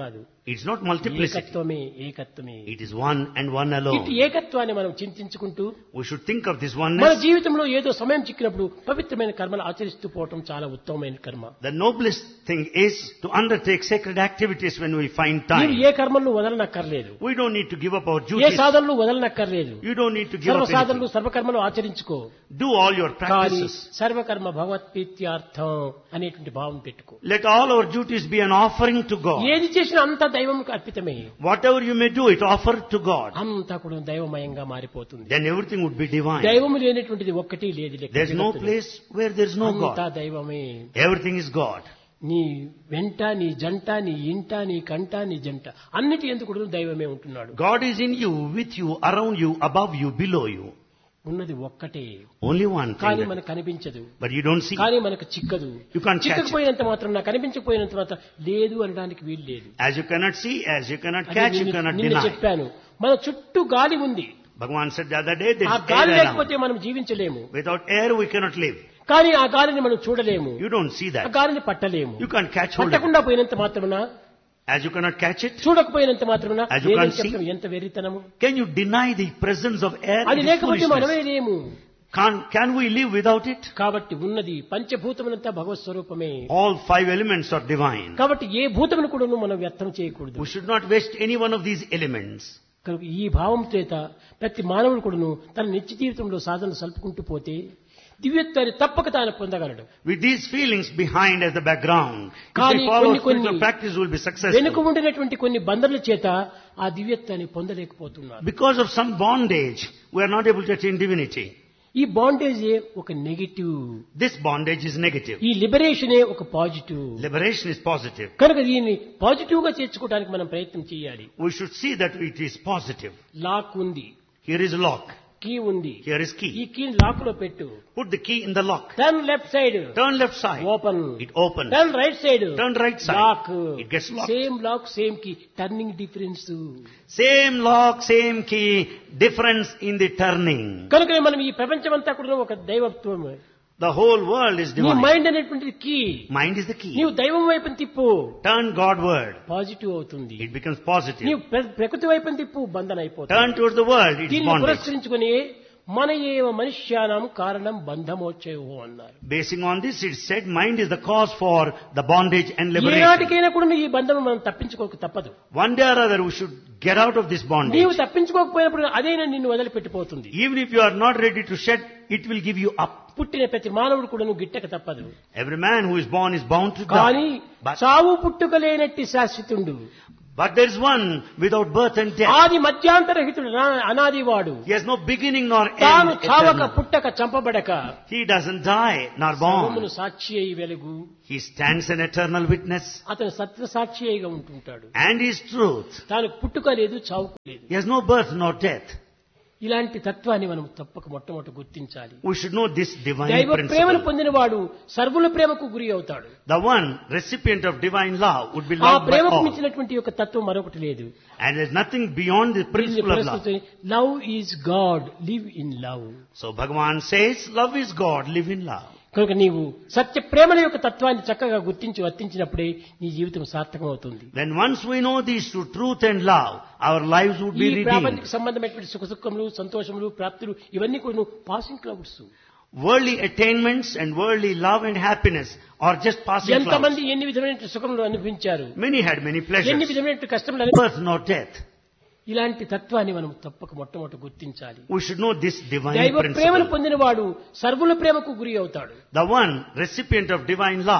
It's not multiplicity. ఏకత్వమే ఏకత్వమే. It is one and one ఇటు alone. ఏకత్వాన్ని మనం చింతించుకుంటూ We should think of this మన oneness. జీవితంలో ఏదో సమయం చిక్కినప్పుడు పవిత్రమైన కర్మలు ఆచరిస్తూ పోవటం చాలా ఉత్తమమైన కర్మ. The noblest thing is to undertake sacred activities when we find మీరు time. ఏ కర్మలను వదలనక్కర్లేదు. We don't need to give up our A duties. సాధనలు వదలనక్కర్లేదు. You don't need to give సర్వ up సాధనలు anything. సర్వకర్మలు ఆచరించుకో. Do all your కానీ practices. సర్వకర్మ భగవత్ప్రీత్యార్థం అనేటువంటి భావం పెట్టుకో. Let all our duties be an offering to God. ఏది చేసినా అంతా దైవంకు అర్పితమే. Whatever you may do, it offer to God. అంతా కూడా దైవమయంగా మారిపోతుంది. Then everything would be divine. దైవము లేనటువంటిది ఒక్కటి లేదు. లెక్క There's no జగత్తులో. place where there's no అంతా God. దైవమే. Everything is God. నీ వెంట నీ జంట నీ ఇంట నీ కంట నీ జంట అన్నిటి ఎందుకు కూడా దైవమే ఉంటున్నాడు. God is in you, with you, around you, above you, below you. ఉన్నది ఒక్కటే. Only one కానీ thing. మనకు కనిపించదు. But you don't see. కానీ మనకు చిక్కదు. You can't catch it. చిక్కకపోయినంత మాత్రం నా కనిపించకపోయినంత మాత్రం లేదు అనడానికి వీలు లేదు. As you cannot see, as you cannot అది catch, you నిన్న- cannot నిన్న deny. చెప్పాను, మన చుట్టూ గాలి ఉంది. Bhagavan said the other day, there ఆ is గాలి air లేకపోతే around. మనం జీవించలేము. Without air, we cannot live. కానీ ఆ గాలిని మనం చూడలేము. You don't see ఆ that. గాలిని పట్టలేము. You can't catch hold of it. పట్టకుండా పోయినంత మాత్రమున, As you cannot catch it, చూడకపోయినంత మాత్రమున As you లేదని can't see. చెప్పడం ఎంత వెర్రితనము. can you deny the presence of air? అది It is లేకపోతే మనమే foolishness. లేము. Can, can we live without it? కాబట్టి ఉన్నది పంచభూతములంతా భగవత్ స్వరూపమే. All five elements are divine. కాబట్టి ఏ భూతమును కూడా మనం వ్యర్థం చేయకూడదు. We should not waste any one of these elements. కనుక ఈ భావం చేత ప్రతి మానవుడు కూడాను తన నిత్య జీవితంలో సాధన సల్పుకుంటూ పోతే దివ్యత్వాన్ని తప్పక తాను పొందగలడు. With these feelings behind as the background, if కానీ we follow కొన్ని కొన్ని spiritual practice, we will be వెనుక successful. ఉండినటువంటి కొన్ని బంధనల చేత ఆ దివ్యత్వాన్ని పొందలేకపోతున్నారు. Because of some bondage, we are not able to attain divinity. ఈ బాండేజే ఒక negative, This bondage is negative. ఈ లిబరేషనే ఒక పాజిటివ్. Liberation is positive. కనుక దీన్ని పాజిటివ్ గా చేర్చుకోవడానికి మనం ప్రయత్నం చేయాలి. We should see that it is positive. Lock ఉంది, Here is a lock. Key ఉంది. Here is ఈ key. కీని లాక్ లో పెట్టు. Put the key in the lock. Turn left side, Turn left side. Open. It opens. Turn right side, Turn right side. Lock. It gets locked. Same lock same key, turning difference. Same lock, same key, difference in the turning. కనుక మనం ఈ ప్రపంచమంతా కూడా ఒక దైవత్వం. The whole world is నీ divine. Mind అనేటువంటిది key. Mind is the key. నీవు దైవం వైపుని తిప్పు, Turn Godward. పాజిటివ్ అవుతుంది. It becomes positive. నీవు ప్ర- ప్రకృతి వైపుని తిప్పు, బంధన అయిపోతుంది. Turn towards the world. It's దీన్ని bondage. పురస్కరించుకుని మన ఏవ మనుష్యానం కారణం బంధమోచ్చేవో అన్నారు. Basing on this, it said mind is the cause for the bondage and liberation. ఏనాటికైనా కూడా ఈ బంధం మనం తప్పించుకోక తప్పదు. One day or other, we should get out of this bondage. నీవు తప్పించుకోకపోయినప్పుడు అదేనా నిన్ను వదిలిపెట్టిపోతుంది. Even if you are not ready to shed, it will give you up. పుట్టిన ప్రతి మానవుడు కూడా నువ్వు గిట్టక తప్పదు. Every man who is born is bound to కానీ die. But, చావు పుట్టుక లేనట్టి శాశ్వతుండు, but there is one without birth and death. ఆది మధ్యాంతరహితుడు, నా- అనాది వాడు. He has no beginning nor తాను end. చావక eternal. పుట్టక చంపబడక He doesn't die nor సర్వమును born. సాక్షి అయి వెలుగు. He stands an eternal witness అతను సత్య సాక్షి అయిగా ఉంటుంటాడు. and is truth. తాను పుట్టుక లేదు, చావుకు లేదు. He has no birth nor death. ఇలాంటి తత్వాన్ని మనం తప్పక మొట్టమొదటి గుర్తించాలి. We should know this divine దైవ ప్రేమను principle. పొందినవాడు సర్వుల ప్రేమకు గురి అవుతాడు. The one recipient of divine love would be ఆ loved by ప్రేమకు all. మించినటువంటి యొక్క తత్వం మరొకటి లేదు. And there is nothing beyond the principle of love. Love is God, live in love. So Bhagavan says, love is God, live in love. కనుక నీవు సత్య ప్రేమల యొక్క తత్వాన్ని చక్కగా గుర్తించి వర్తించినప్పుడే నీ జీవితం సార్థకం అవుతుంది. When once we know these two, truth and love, our lives would ఈ be redeemed. ప్రాపంచిక సంబంధమైనటువంటి సుఖ దుఃఖములు, సంతోషములు, ప్రాప్తులు ఇవన్నీ కూడా passing clouds. Worldly attainments and worldly love and happiness are just passing clouds. ఎంతమంది ఎన్ని విధమైన సుఖములు అనుభవించారు, Many had many ఎన్ని pleasures. విధమైన కష్టములు అనుభవించారు. Birth nor death. ఇలాంటి తత్వాన్ని మనం తప్పక మొట్టమొదటి గుర్తించాలి. We should know this divine దైవ ప్రేమను principle. పొందినవాడు సర్వుల ప్రేమకు గురి అవుతాడు. The one recipient of divine love